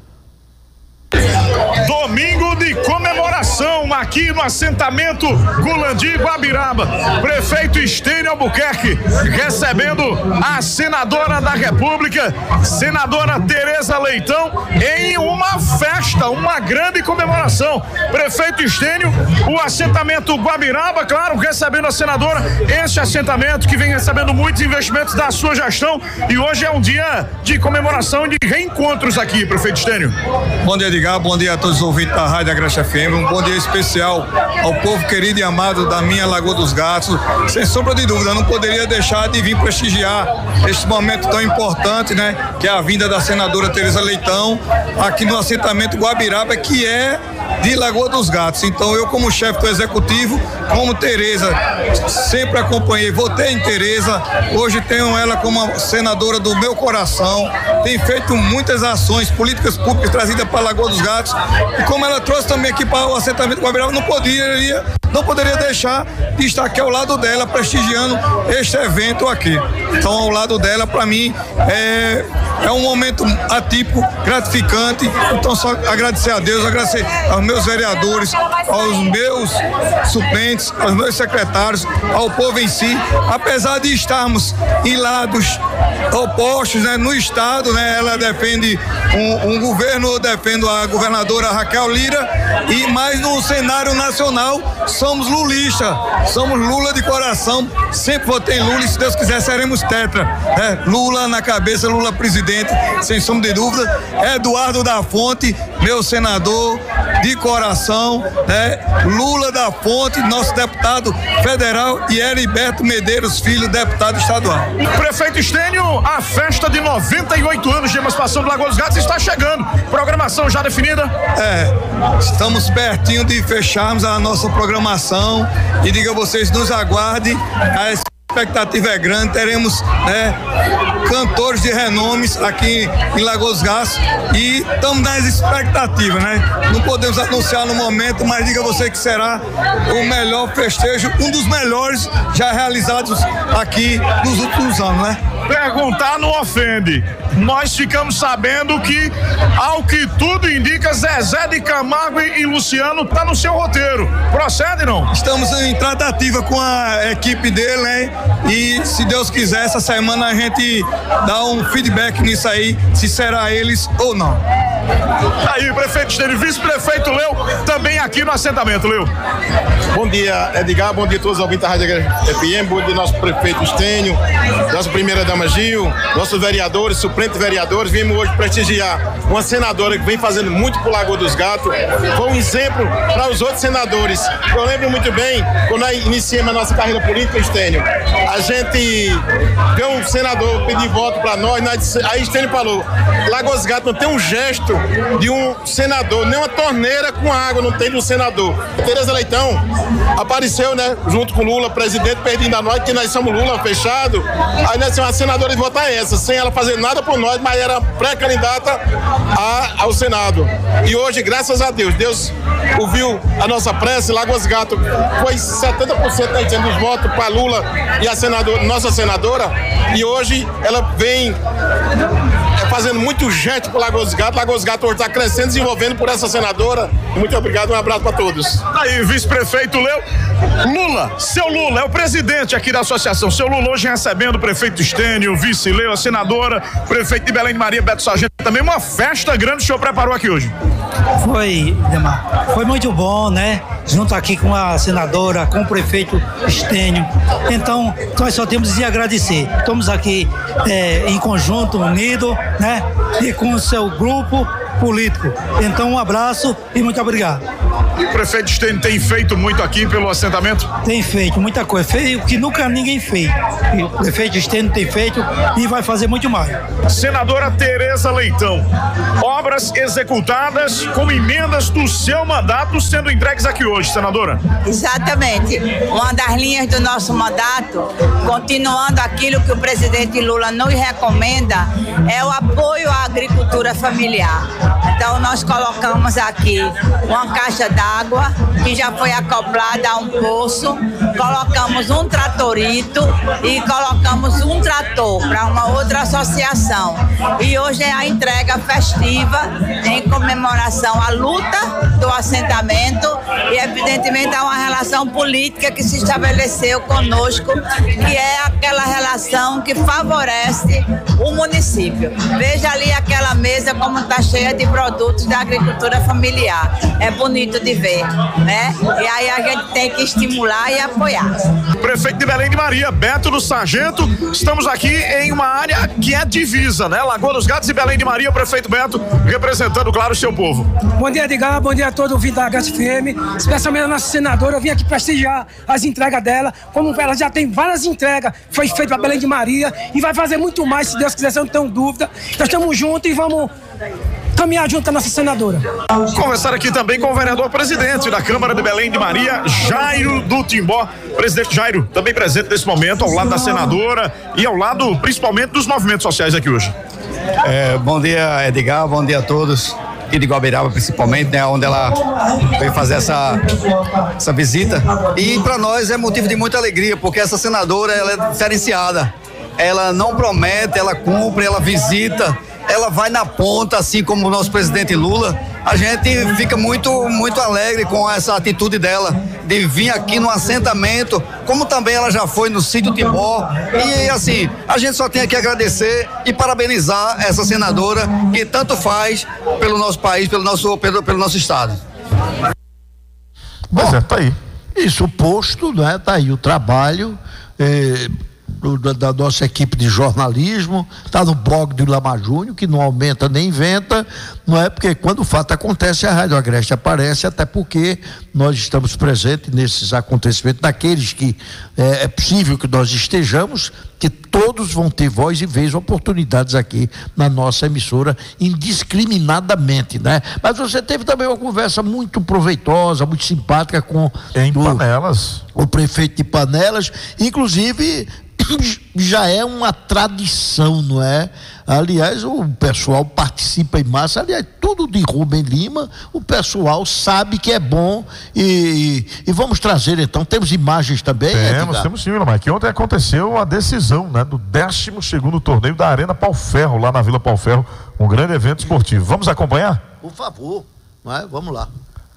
Domingo de comemoração aqui no assentamento Gulandi, Guabiraba. Prefeito Estênio Albuquerque recebendo a senadora da República, senadora Tereza Leitão, em uma festa, uma grande comemoração. Prefeito Estênio, o assentamento Guabiraba, claro, recebendo a senadora, esse assentamento que vem recebendo muitos investimentos da sua gestão, e hoje é um dia de comemoração, de reencontros aqui, prefeito Estênio. Bom dia, Edgar, bom dia a todos os ouvintes da Rádio Agreste FM, um bom dia especial ao povo querido e amado da minha Lagoa dos Gatos. Sem sombra de dúvida, não poderia deixar de vir prestigiar este momento tão importante, né, que é a vinda da senadora Tereza Leitão aqui no assentamento Guabiraba, que é de Lagoa dos Gatos. Então eu, como chefe do executivo, como Tereza, sempre acompanhei, votei em Tereza, hoje tenho ela como a senadora do meu coração, tem feito muitas ações, políticas públicas trazidas para Lagoa dos Gatos, e como ela trouxe também aqui para o assentamento Guabiraba, não poderia deixar de estar aqui ao lado dela, prestigiando este evento aqui. Então, ao lado dela, para mim, é um momento atípico, gratificante. Então, só agradecer a Deus, agradecer aos meus vereadores, aos meus suplentes, aos meus secretários, ao povo em si. Apesar de estarmos em lados opostos, né, no estado, né, ela defende um governo, eu defendo a governadora Raquel Lira, e mais no cenário nacional somos lulistas, somos Lula de coração, sempre votei em Lula, e se Deus quiser seremos tetra, né? Lula na cabeça, Lula presidente, sem sombra de dúvida. Eduardo da Fonte, meu senador de coração, né? Lula da Fonte, nosso deputado federal, e Heriberto Medeiros Filho, deputado estadual. Prefeito Estênio, a festa de 98 anos de emancipação do Lagoa dos Gatos está chegando. Programação já definida? Estamos pertinho de fecharmos a nossa programação, e diga a vocês, nos aguardem, a expectativa é grande, teremos, né, cantores de renomes aqui em Lagoa dos Gatos, e estamos nas expectativas, né? Não podemos anunciar no momento, mas diga a você que será o melhor festejo, um dos melhores já realizados aqui nos últimos anos, né? Perguntar não ofende. Nós ficamos sabendo que, ao que tudo indica, Zezé de Camargo e Luciano tá no seu roteiro. Procede, não? Estamos em tratativa com a equipe dele, né? E se Deus quiser, essa semana a gente dá um feedback nisso aí, se será eles ou não. Aí, prefeito Estênio, vice-prefeito Leu, também aqui no assentamento, Leu. Bom dia, Edgar, bom dia a todos os ouvintes da Rádio FM, bom dia nosso prefeito Estênio, nossa primeira-dama Gil, nossos vereadores, suplentes vereadores. Vimos hoje prestigiar uma senadora que vem fazendo muito pro Lagoa dos Gatos, foi um exemplo para os outros senadores. Eu lembro muito bem, quando nós iniciamos a nossa carreira política, Estênio, a gente viu um senador pedir voto para nós, aí Estênio falou, Lagoa dos Gatos não tem um gesto de um senador, nem uma torneira com água não tem de um senador. Tereza Leitão apareceu, né, junto com Lula, presidente, pedindo a nós, que nós somos Lula fechado, aí nós somos uma senadora de votar essa, sem ela fazer nada por nós, mas era pré-candidata ao Senado. E hoje, graças a Deus, Deus ouviu a nossa prece, Lagoa dos Gatos foi 70% dos votos para Lula e a senadora, nossa senadora, e hoje ela vem fazendo muito gesto para Lagoa dos Gatos. Lagoa dos Gatos hoje está crescendo, desenvolvendo por essa senadora. Muito obrigado, um abraço para todos. Aí, vice-prefeito Leu, Lula, seu Lula é o presidente aqui da associação. Seu Lula hoje recebendo o prefeito Estênio, o vice Leu, a senadora, prefeito de Belém de Maria, Beto Sargento. Também uma festa grande que o senhor preparou aqui hoje. Foi, Demar, foi muito bom, né? Junto aqui com a senadora, com o prefeito Estênio. Então, nós só temos de agradecer. Estamos aqui em conjunto, unido, né? E com o seu grupo político. Então, um abraço e muito obrigado. O prefeito Stênio tem feito muito aqui pelo assentamento? Tem feito muita coisa, fez o que nunca ninguém fez. E o prefeito Stênio tem feito e vai fazer muito mais. Senadora Tereza Leitão, obras executadas com emendas do seu mandato sendo entregues aqui hoje, senadora. Exatamente. Uma das linhas do nosso mandato, continuando aquilo que o presidente Lula nos recomenda, é o apoio à agricultura familiar. Então nós colocamos aqui uma caixa d'água que já foi acoplada a um poço, colocamos um tratorito e colocamos um trator para uma outra associação. E hoje é a entrega festiva em comemoração à luta do assentamento e evidentemente há uma relação política que se estabeleceu conosco, que é aquela relação que favorece o município. Veja ali aquela mesa como está cheia de produtos da agricultura familiar. É bonito de ver, né? E aí a gente tem que estimular e apoiar. Prefeito de Belém de Maria, Beto do Sargento, estamos aqui em uma área que é divisa, né? Lagoa dos Gatos e Belém de Maria, prefeito Beto, representando, claro, o seu povo. Bom dia, Edgar, bom dia a todo o ouvido da HFM, especialmente a nossa senadora. Eu vim aqui prestigiar as entregas dela, como ela já tem várias entregas, foi feito para Belém de Maria e vai fazer muito mais, se Deus quiser, se eu não tenho dúvida. Nós estamos juntos e vamos caminhar junto com a nossa senadora. Conversar aqui também com o vereador presidente da Câmara de Belém de Maria, Jairo do Timbó. Presidente Jairo, também presente nesse momento, ao lado da senadora e ao lado, principalmente, dos movimentos sociais aqui hoje. Bom dia, Edgar, bom dia a todos. Aqui de Guabiraba, principalmente, né, onde ela veio fazer essa visita. E para nós é motivo de muita alegria, porque essa senadora, ela é diferenciada. Ela não promete, ela cumpre, ela visita, ela vai na ponta, assim como o nosso presidente Lula. A gente fica muito alegre com essa atitude dela, de vir aqui no assentamento, como também ela já foi no sítio Timbó. E assim, a gente só tem que agradecer e parabenizar essa senadora que tanto faz pelo nosso país, pelo nosso estado. Bom, tá aí. Isso posto, né? Tá aí o trabalho da nossa equipe de jornalismo, está no blog do Ilamar Júnior, que não aumenta nem inventa, não é? Porque quando o fato acontece, a Rádio Agreste aparece, até porque nós estamos presentes nesses acontecimentos, daqueles que é possível que nós estejamos, que todos vão ter voz e vez, oportunidades aqui na nossa emissora, indiscriminadamente, né? Mas você teve também uma conversa muito proveitosa, muito simpática com Panelas, o prefeito de Panelas, inclusive já é uma tradição, não é? Aliás, o pessoal participa em massa, aliás, tudo de Rubem Lima, o pessoal sabe que é bom e vamos trazer então, temos imagens também, Temos sim, Ilamar, que ontem aconteceu a decisão, né, do 12º torneio da Arena Pauferro, lá na Vila Pauferro, um grande evento esportivo. Vamos acompanhar? Por favor, vamos lá.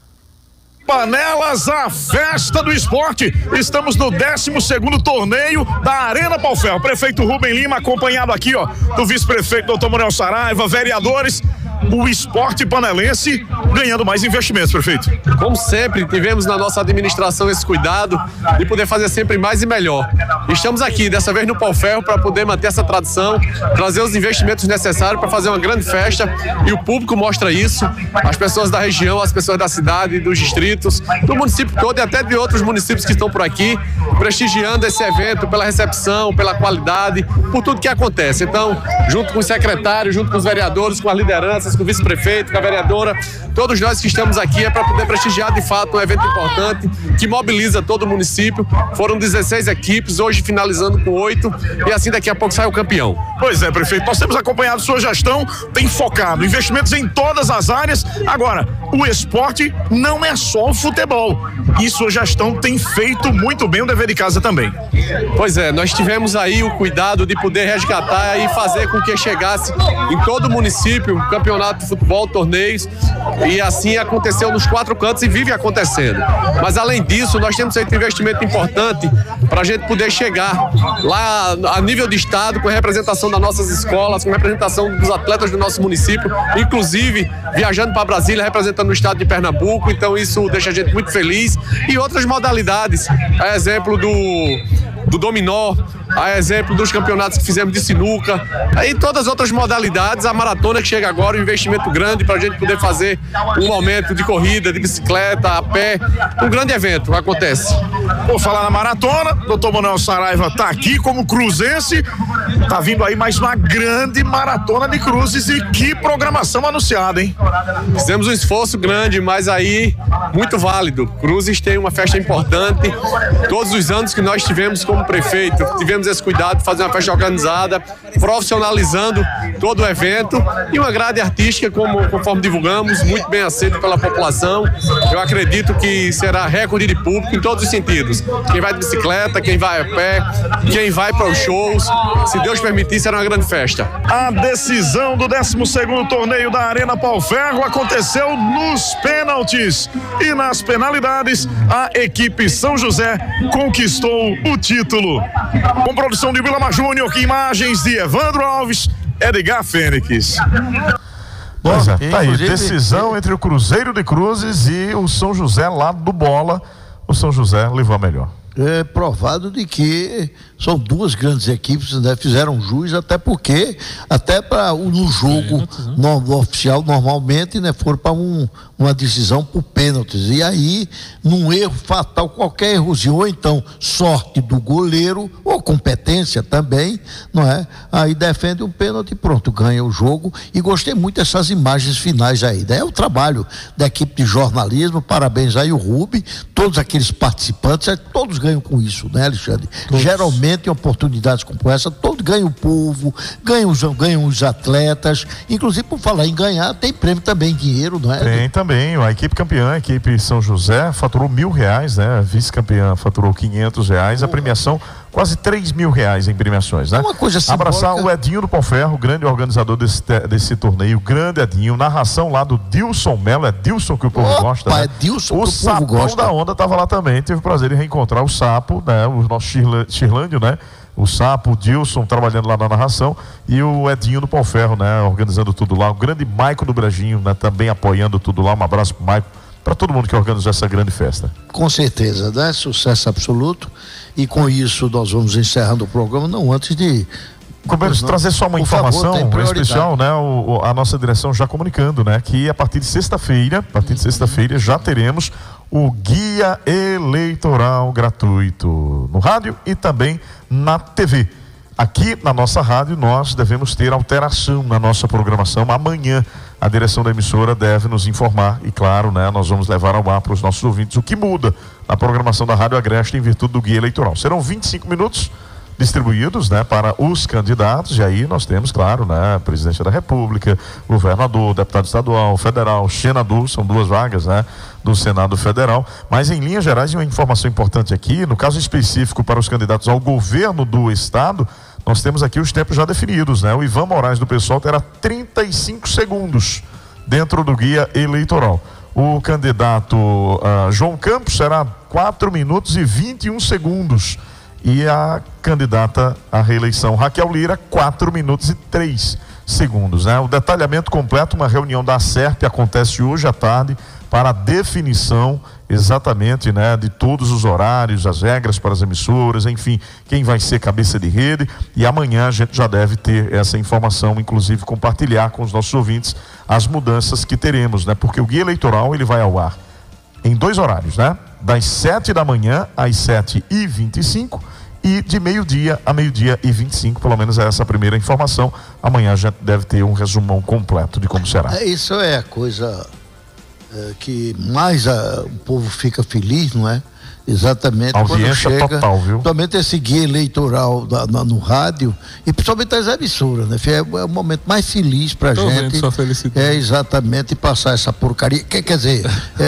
Panelas, a festa do esporte. Estamos no 12º torneio da Arena Pauferro. Prefeito Rubem Lima, acompanhado aqui, ó, do vice-prefeito Dr. Manuel Saraiva, vereadores. O esporte panelense ganhando mais investimentos, prefeito. Como sempre, tivemos na nossa administração esse cuidado de poder fazer sempre mais e melhor. Estamos aqui, dessa vez no Pauferro, para poder manter essa tradição, trazer os investimentos necessários para fazer uma grande festa, e o público mostra isso. As pessoas da região, as pessoas da cidade, dos distritos, do município todo e até de outros municípios que estão por aqui, prestigiando esse evento pela recepção, pela qualidade, por tudo que acontece. Então, junto com os secretários, junto com os vereadores, com as lideranças, com o vice-prefeito, com a vereadora, todos nós que estamos aqui é para poder prestigiar de fato um evento importante que mobiliza todo o município. Foram 16 equipes, hoje finalizando com 8, e assim daqui a pouco sai o campeão. Pois é, prefeito, nós temos acompanhado sua gestão, tem focado investimentos em todas as áreas. Agora, o esporte não é só o futebol, e sua gestão tem feito muito bem o dever de casa também. Pois é, nós tivemos aí o cuidado de poder resgatar e fazer com que chegasse em todo o município o campeonato de futebol, torneios, e assim aconteceu nos 4 cantos e vive acontecendo. Mas além disso, nós temos feito um investimento importante para a gente poder chegar lá a nível de estado, com a representação das nossas escolas, com a representação dos atletas do nosso município, inclusive viajando para Brasília, representando o estado de Pernambuco. Então isso deixa a gente muito feliz. E outras modalidades, a exemplo do do dominó, a exemplo dos campeonatos que fizemos de sinuca, aí todas as outras modalidades, a maratona que chega agora, um investimento grande para a gente poder fazer um momento de corrida, de bicicleta, a pé, um grande evento acontece. Vou falar na maratona, doutor Manuel Saraiva está aqui como cruzense, tá vindo aí mais uma grande maratona de cruzes e que programação anunciada, hein? Fizemos um esforço grande, mas aí muito válido. Cruzes tem uma festa importante, todos os anos que nós tivemos como prefeito, tivemos esse cuidado de fazer uma festa organizada, profissionalizando todo o evento e uma grade artística, conforme divulgamos, muito bem aceito pela população. Eu acredito que será recorde de público em todos os sentidos. Quem vai de bicicleta, quem vai a pé, quem vai para os shows, se Deus permitir, será uma grande festa. A decisão do 12º torneio da Arena Pauferro aconteceu nos pênaltis e nas penalidades a equipe São José conquistou o título. Com produção de Vilamar Júnior, imagens de Evandro Alves, Edgar Fênix. Bom, tá aí, decisão entre o Cruzeiro de Cruzes e o São José lá do Bola. O São José levou a melhor. É provado de que são duas grandes equipes, né? Fizeram jus, até porque no jogo no oficial normalmente, né, foram para uma decisão por pênaltis, e aí num erro fatal, qualquer errozinho, ou então sorte do goleiro ou competência também, não é? Aí defende um pênalti e pronto, ganha o jogo. E gostei muito dessas imagens finais aí, né? É o trabalho da equipe de jornalismo, parabéns aí o Rubi, todos aqueles participantes, todos ganham com isso, né, Alexandre? Todos. Geralmente em oportunidades como essa, todos ganham o povo, ganham os atletas, inclusive por falar em ganhar, tem prêmio também, dinheiro, não é? Tem também, a equipe campeã, a equipe São José faturou R$1.000, né? A vice-campeã faturou R$500, a premiação quase R$3.000 em premiações, né? Uma coisa simbólica. Abraçar o Edinho do Pauferro, grande organizador desse torneio, grande Edinho, narração lá do Dilson Melo, é Dilson que o povo gosta, né? É Dilson o que o povo gosta. O Sapão da Onda estava lá também, teve o prazer de reencontrar o Sapo, né? O nosso Shirlândio, né? O Sapo, o Dilson trabalhando lá na narração e o Edinho do Pauferro, né? Organizando tudo lá, o grande Maico do Brejinho, né? Também apoiando tudo lá, um abraço pro Maico, para todo mundo que organizou essa grande festa. Com certeza, né? Sucesso absoluto. E com isso nós vamos encerrando o programa, não antes de... trazer só uma informação especial, né? A nossa direção já comunicando, né? Que a partir de sexta-feira, já teremos o guia eleitoral gratuito no rádio e também na TV. Aqui na nossa rádio nós devemos ter alteração na nossa programação. Amanhã a direção da emissora deve nos informar e, claro, né, nós vamos levar ao ar para os nossos ouvintes o que muda na programação da Rádio Agreste em virtude do guia eleitoral. Serão 25 minutos distribuídos, né, para os candidatos, e aí nós temos, claro, né, presidente da República, governador, deputado estadual, federal, senador, são 2 vagas, né, do Senado Federal. Mas em linhas gerais, uma informação importante aqui, no caso específico para os candidatos ao governo do estado, nós temos aqui os tempos já definidos, né? O Ivan Moraes do PSOL terá 35 segundos dentro do guia eleitoral. O candidato João Campos será 4 minutos e 21 segundos. E a candidata à reeleição Raquel Lira, 4 minutos e 3 segundos, né? O detalhamento completo, uma reunião da ACERP acontece hoje à tarde para a definição exatamente, né, de todos os horários, as regras para as emissoras, enfim, quem vai ser cabeça de rede, e amanhã a gente já deve ter essa informação, inclusive compartilhar com os nossos ouvintes as mudanças que teremos, né? Porque o guia eleitoral ele vai ao ar em 2 horários, né? Das 7 da manhã às 7h25 e de meio-dia a meio-dia e 25, pelo menos é essa a primeira informação. Amanhã a gente deve ter um resumão completo de como será. Isso é a coisa que mais o povo fica feliz, não é? Exatamente. Audiência quando chega, total, viu? Principalmente esse guia eleitoral no rádio e principalmente as emissoras, né? É o momento mais feliz pra gente. Sua felicidade. É exatamente passar essa porcaria. Quer dizer,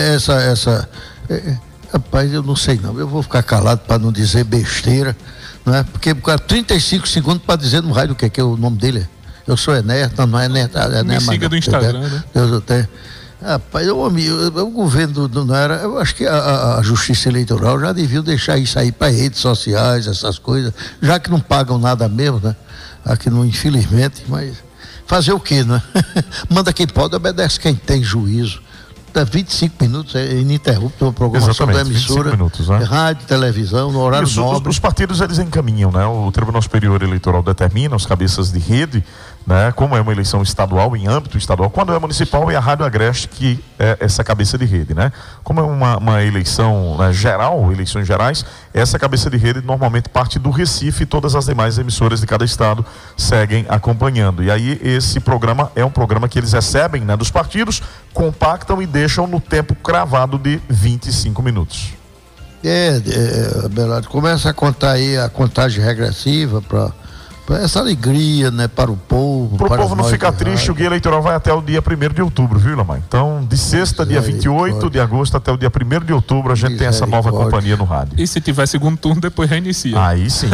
rapaz, eu não sei não. Eu vou ficar calado para não dizer besteira, não é? Porque 35 segundos para dizer no rádio o que é o nome dele. Eu sou Enéas, não é Enéas. Me siga do Instagram, né? Eu tenho. Rapaz, o governo não era. Eu acho que a Justiça Eleitoral já devia deixar isso aí para redes sociais, essas coisas, já que não pagam nada mesmo, né? Aqui não, infelizmente, mas fazer o quê, né? Manda quem pode, obedece quem tem juízo. 25 minutos ininterrupto, uma programação da emissora, minutos, né? rádio, televisão, no horário nobre. Os partidos, eles encaminham, né? O Tribunal Superior Eleitoral determina os cabeças de rede, né? Como é uma eleição estadual, em âmbito estadual, quando é municipal, é a Rádio Agreste que é essa cabeça de rede, né? Como é uma eleição, né, geral, eleições gerais, essa cabeça de rede normalmente parte do Recife e todas as demais emissoras de cada estado seguem acompanhando. E aí esse programa é um programa que eles recebem, né, dos partidos, compactam e deixam no tempo cravado de 25 minutos. Belardo, começa a contar aí a contagem regressiva para essa alegria, né, para o povo. Para o povo não ficar triste, o guia eleitoral vai até o dia 1º de outubro, viu, Lamar? Então, de sexta, dia 28 de agosto até o dia 1º de outubro, a gente tem essa nova companhia no rádio. E se tiver segundo turno, depois reinicia. Aí sim.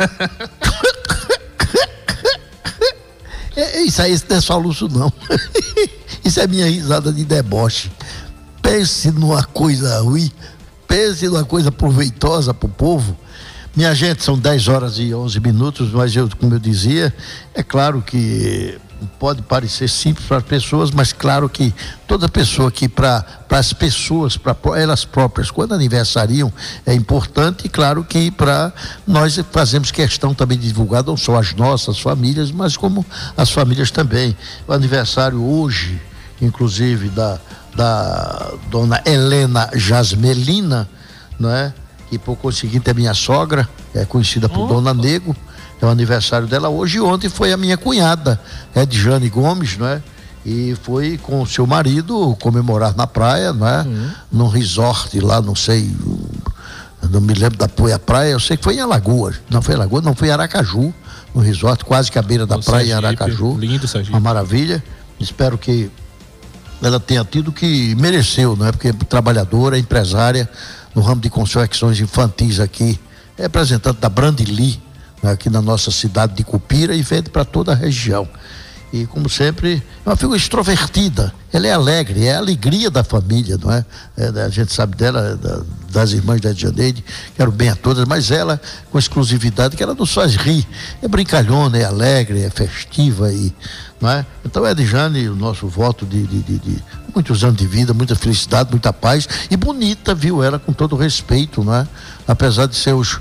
Isso aí não é soluço, não. Isso é minha risada de deboche. Pense numa coisa ruim, pense numa coisa proveitosa para o povo. Minha gente, são 10 horas e 11 minutos, mas como eu dizia, é claro que pode parecer simples para as pessoas, mas claro que toda pessoa que para as pessoas, para elas próprias, quando aniversariam, é importante, e claro que para nós fazemos questão também de divulgar não só as nossas famílias, mas como as famílias também. O aniversário hoje, inclusive da dona Helena Jasmelina, não é? Que por conseguinte é minha sogra, é conhecida por Dona Nego, é o aniversário dela hoje, e ontem foi a minha cunhada, Edjane Gomes, não é? E foi com o seu marido comemorar na praia, não é? Num resort lá, não sei, não me lembro da praia, eu sei que foi em Alagoas, não foi em Alagoas, não foi em Aracaju, no resort, quase que à beira da praia, em Aracaju. Lindo, Sergipe. Uma maravilha, espero que ela tenha tido que mereceu, não é? Porque é trabalhadora, empresária, no ramo de confecções infantis aqui, é representante da Brandili, né, aqui na nossa cidade de Cupira, e vende para toda a região. E como sempre, é uma figura extrovertida, ela é alegre, é a alegria da família, não é? A gente sabe dela, das irmãs da Janeide, quero bem a todas, mas ela, com exclusividade, que ela nos faz rir, é brincalhona, é alegre, é festiva, não é? Então, Edjane, o nosso voto de muitos anos de vida, muita felicidade, muita paz, e bonita, viu? Ela com todo respeito, não é? Apesar de seus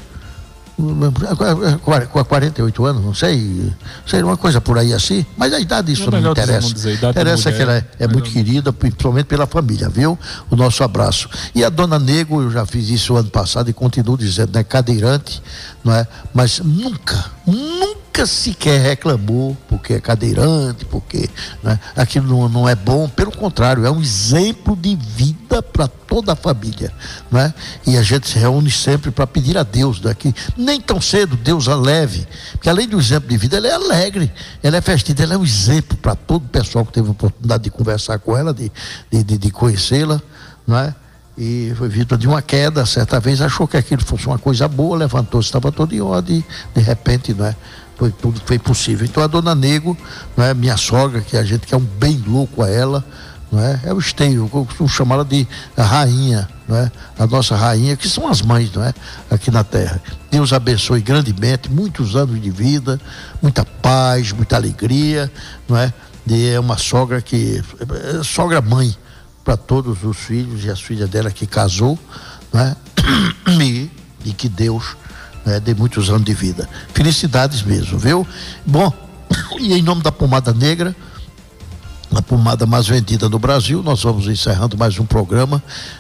48 anos, não sei, uma coisa por aí assim, mas a idade isso não interessa. Interessa que ela é muito querida, principalmente pela família, viu? O nosso abraço. E a dona Nego, eu já fiz isso ano passado e continuo dizendo, né? Cadeirante, não é? Mas nunca sequer reclamou porque é cadeirante, porque, né, aquilo não é bom, pelo contrário, é um exemplo de vida para toda a família, né? E a gente se reúne sempre para pedir a Deus, né, que nem tão cedo Deus a leve, porque além do exemplo de vida, ela é alegre, ela é festiva, ela é um exemplo para todo o pessoal que teve a oportunidade de conversar com ela, de conhecê-la, não é? E foi vítima de uma queda, certa vez achou que aquilo fosse uma coisa boa, levantou-se, estava todo em ordem, de repente, não é? Tudo foi possível. Então a dona Nego, não é, minha sogra, que a gente quer um bem louco a ela, não é? É o esteio, eu costumo chamá-la de rainha, não é? A nossa rainha, que são as mães, não é? Aqui na terra. Deus abençoe grandemente, muitos anos de vida, muita paz, muita alegria, não é? E é uma sogra que é sogra mãe para todos os filhos e as filhas dela que casou, não é? E que Deus de muitos anos de vida. Felicidades mesmo, viu? Bom, e em nome da Pomada Negra, a pomada mais vendida no Brasil, nós vamos encerrando mais um programa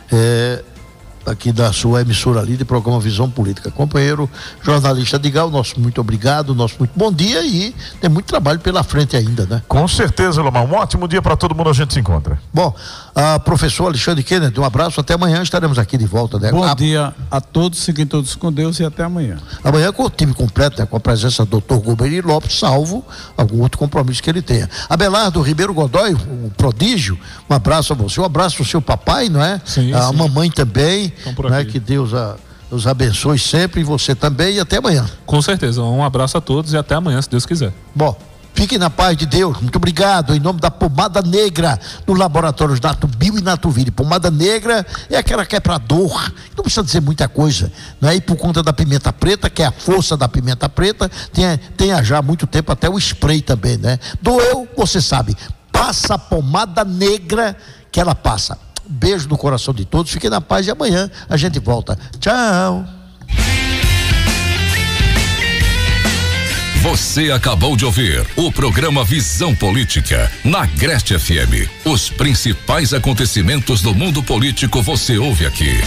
aqui da sua emissora ali de programa Visão Política. Companheiro jornalista Edgar, nosso muito obrigado, nosso muito bom dia, e tem muito trabalho pela frente ainda, né? Com certeza, Lomar, um ótimo dia para todo mundo, a gente se encontra. Bom, professor Alexandre Kennedy, um abraço, até amanhã estaremos aqui de volta, né? Bom dia a todos, fiquem todos com Deus e até amanhã. Amanhã com o time completo, né? Com a presença do Dr. Goberi Lopes, salvo algum outro compromisso que ele tenha. Abelardo Ribeiro Godoy, o prodígio, um abraço a você, um abraço ao seu papai, não é? Sim, a sim. Mamãe também, né? Que Deus os abençoe sempre, e você também, e até amanhã. Com certeza, um abraço a todos e até amanhã, se Deus quiser. Bom, fiquem na paz de Deus, muito obrigado, em nome da Pomada Negra, do Laboratórios Nato Bio e Natuville. Pomada Negra é aquela que é pra dor, não precisa dizer muita coisa, não é? E por conta da pimenta preta, que é a força da pimenta preta, tem já há muito tempo até o spray também, né? Doeu, você sabe, passa a Pomada Negra, que ela passa. Beijo no coração de todos, fiquem na paz e amanhã a gente volta. Tchau. Você acabou de ouvir o programa Visão Política na Agreste FM. Os principais acontecimentos do mundo político você ouve aqui.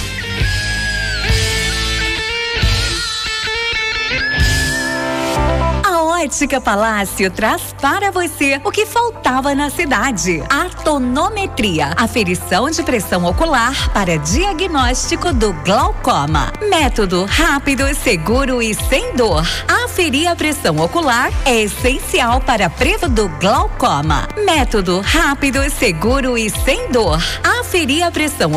Ótica Palácio traz para você o que faltava na cidade: a tonometria, aferição de pressão ocular para diagnóstico do glaucoma. Método rápido, seguro e sem dor. Aferir a pressão ocular é essencial para a prevenção do glaucoma. Método rápido, seguro e sem dor. Aferir a pressão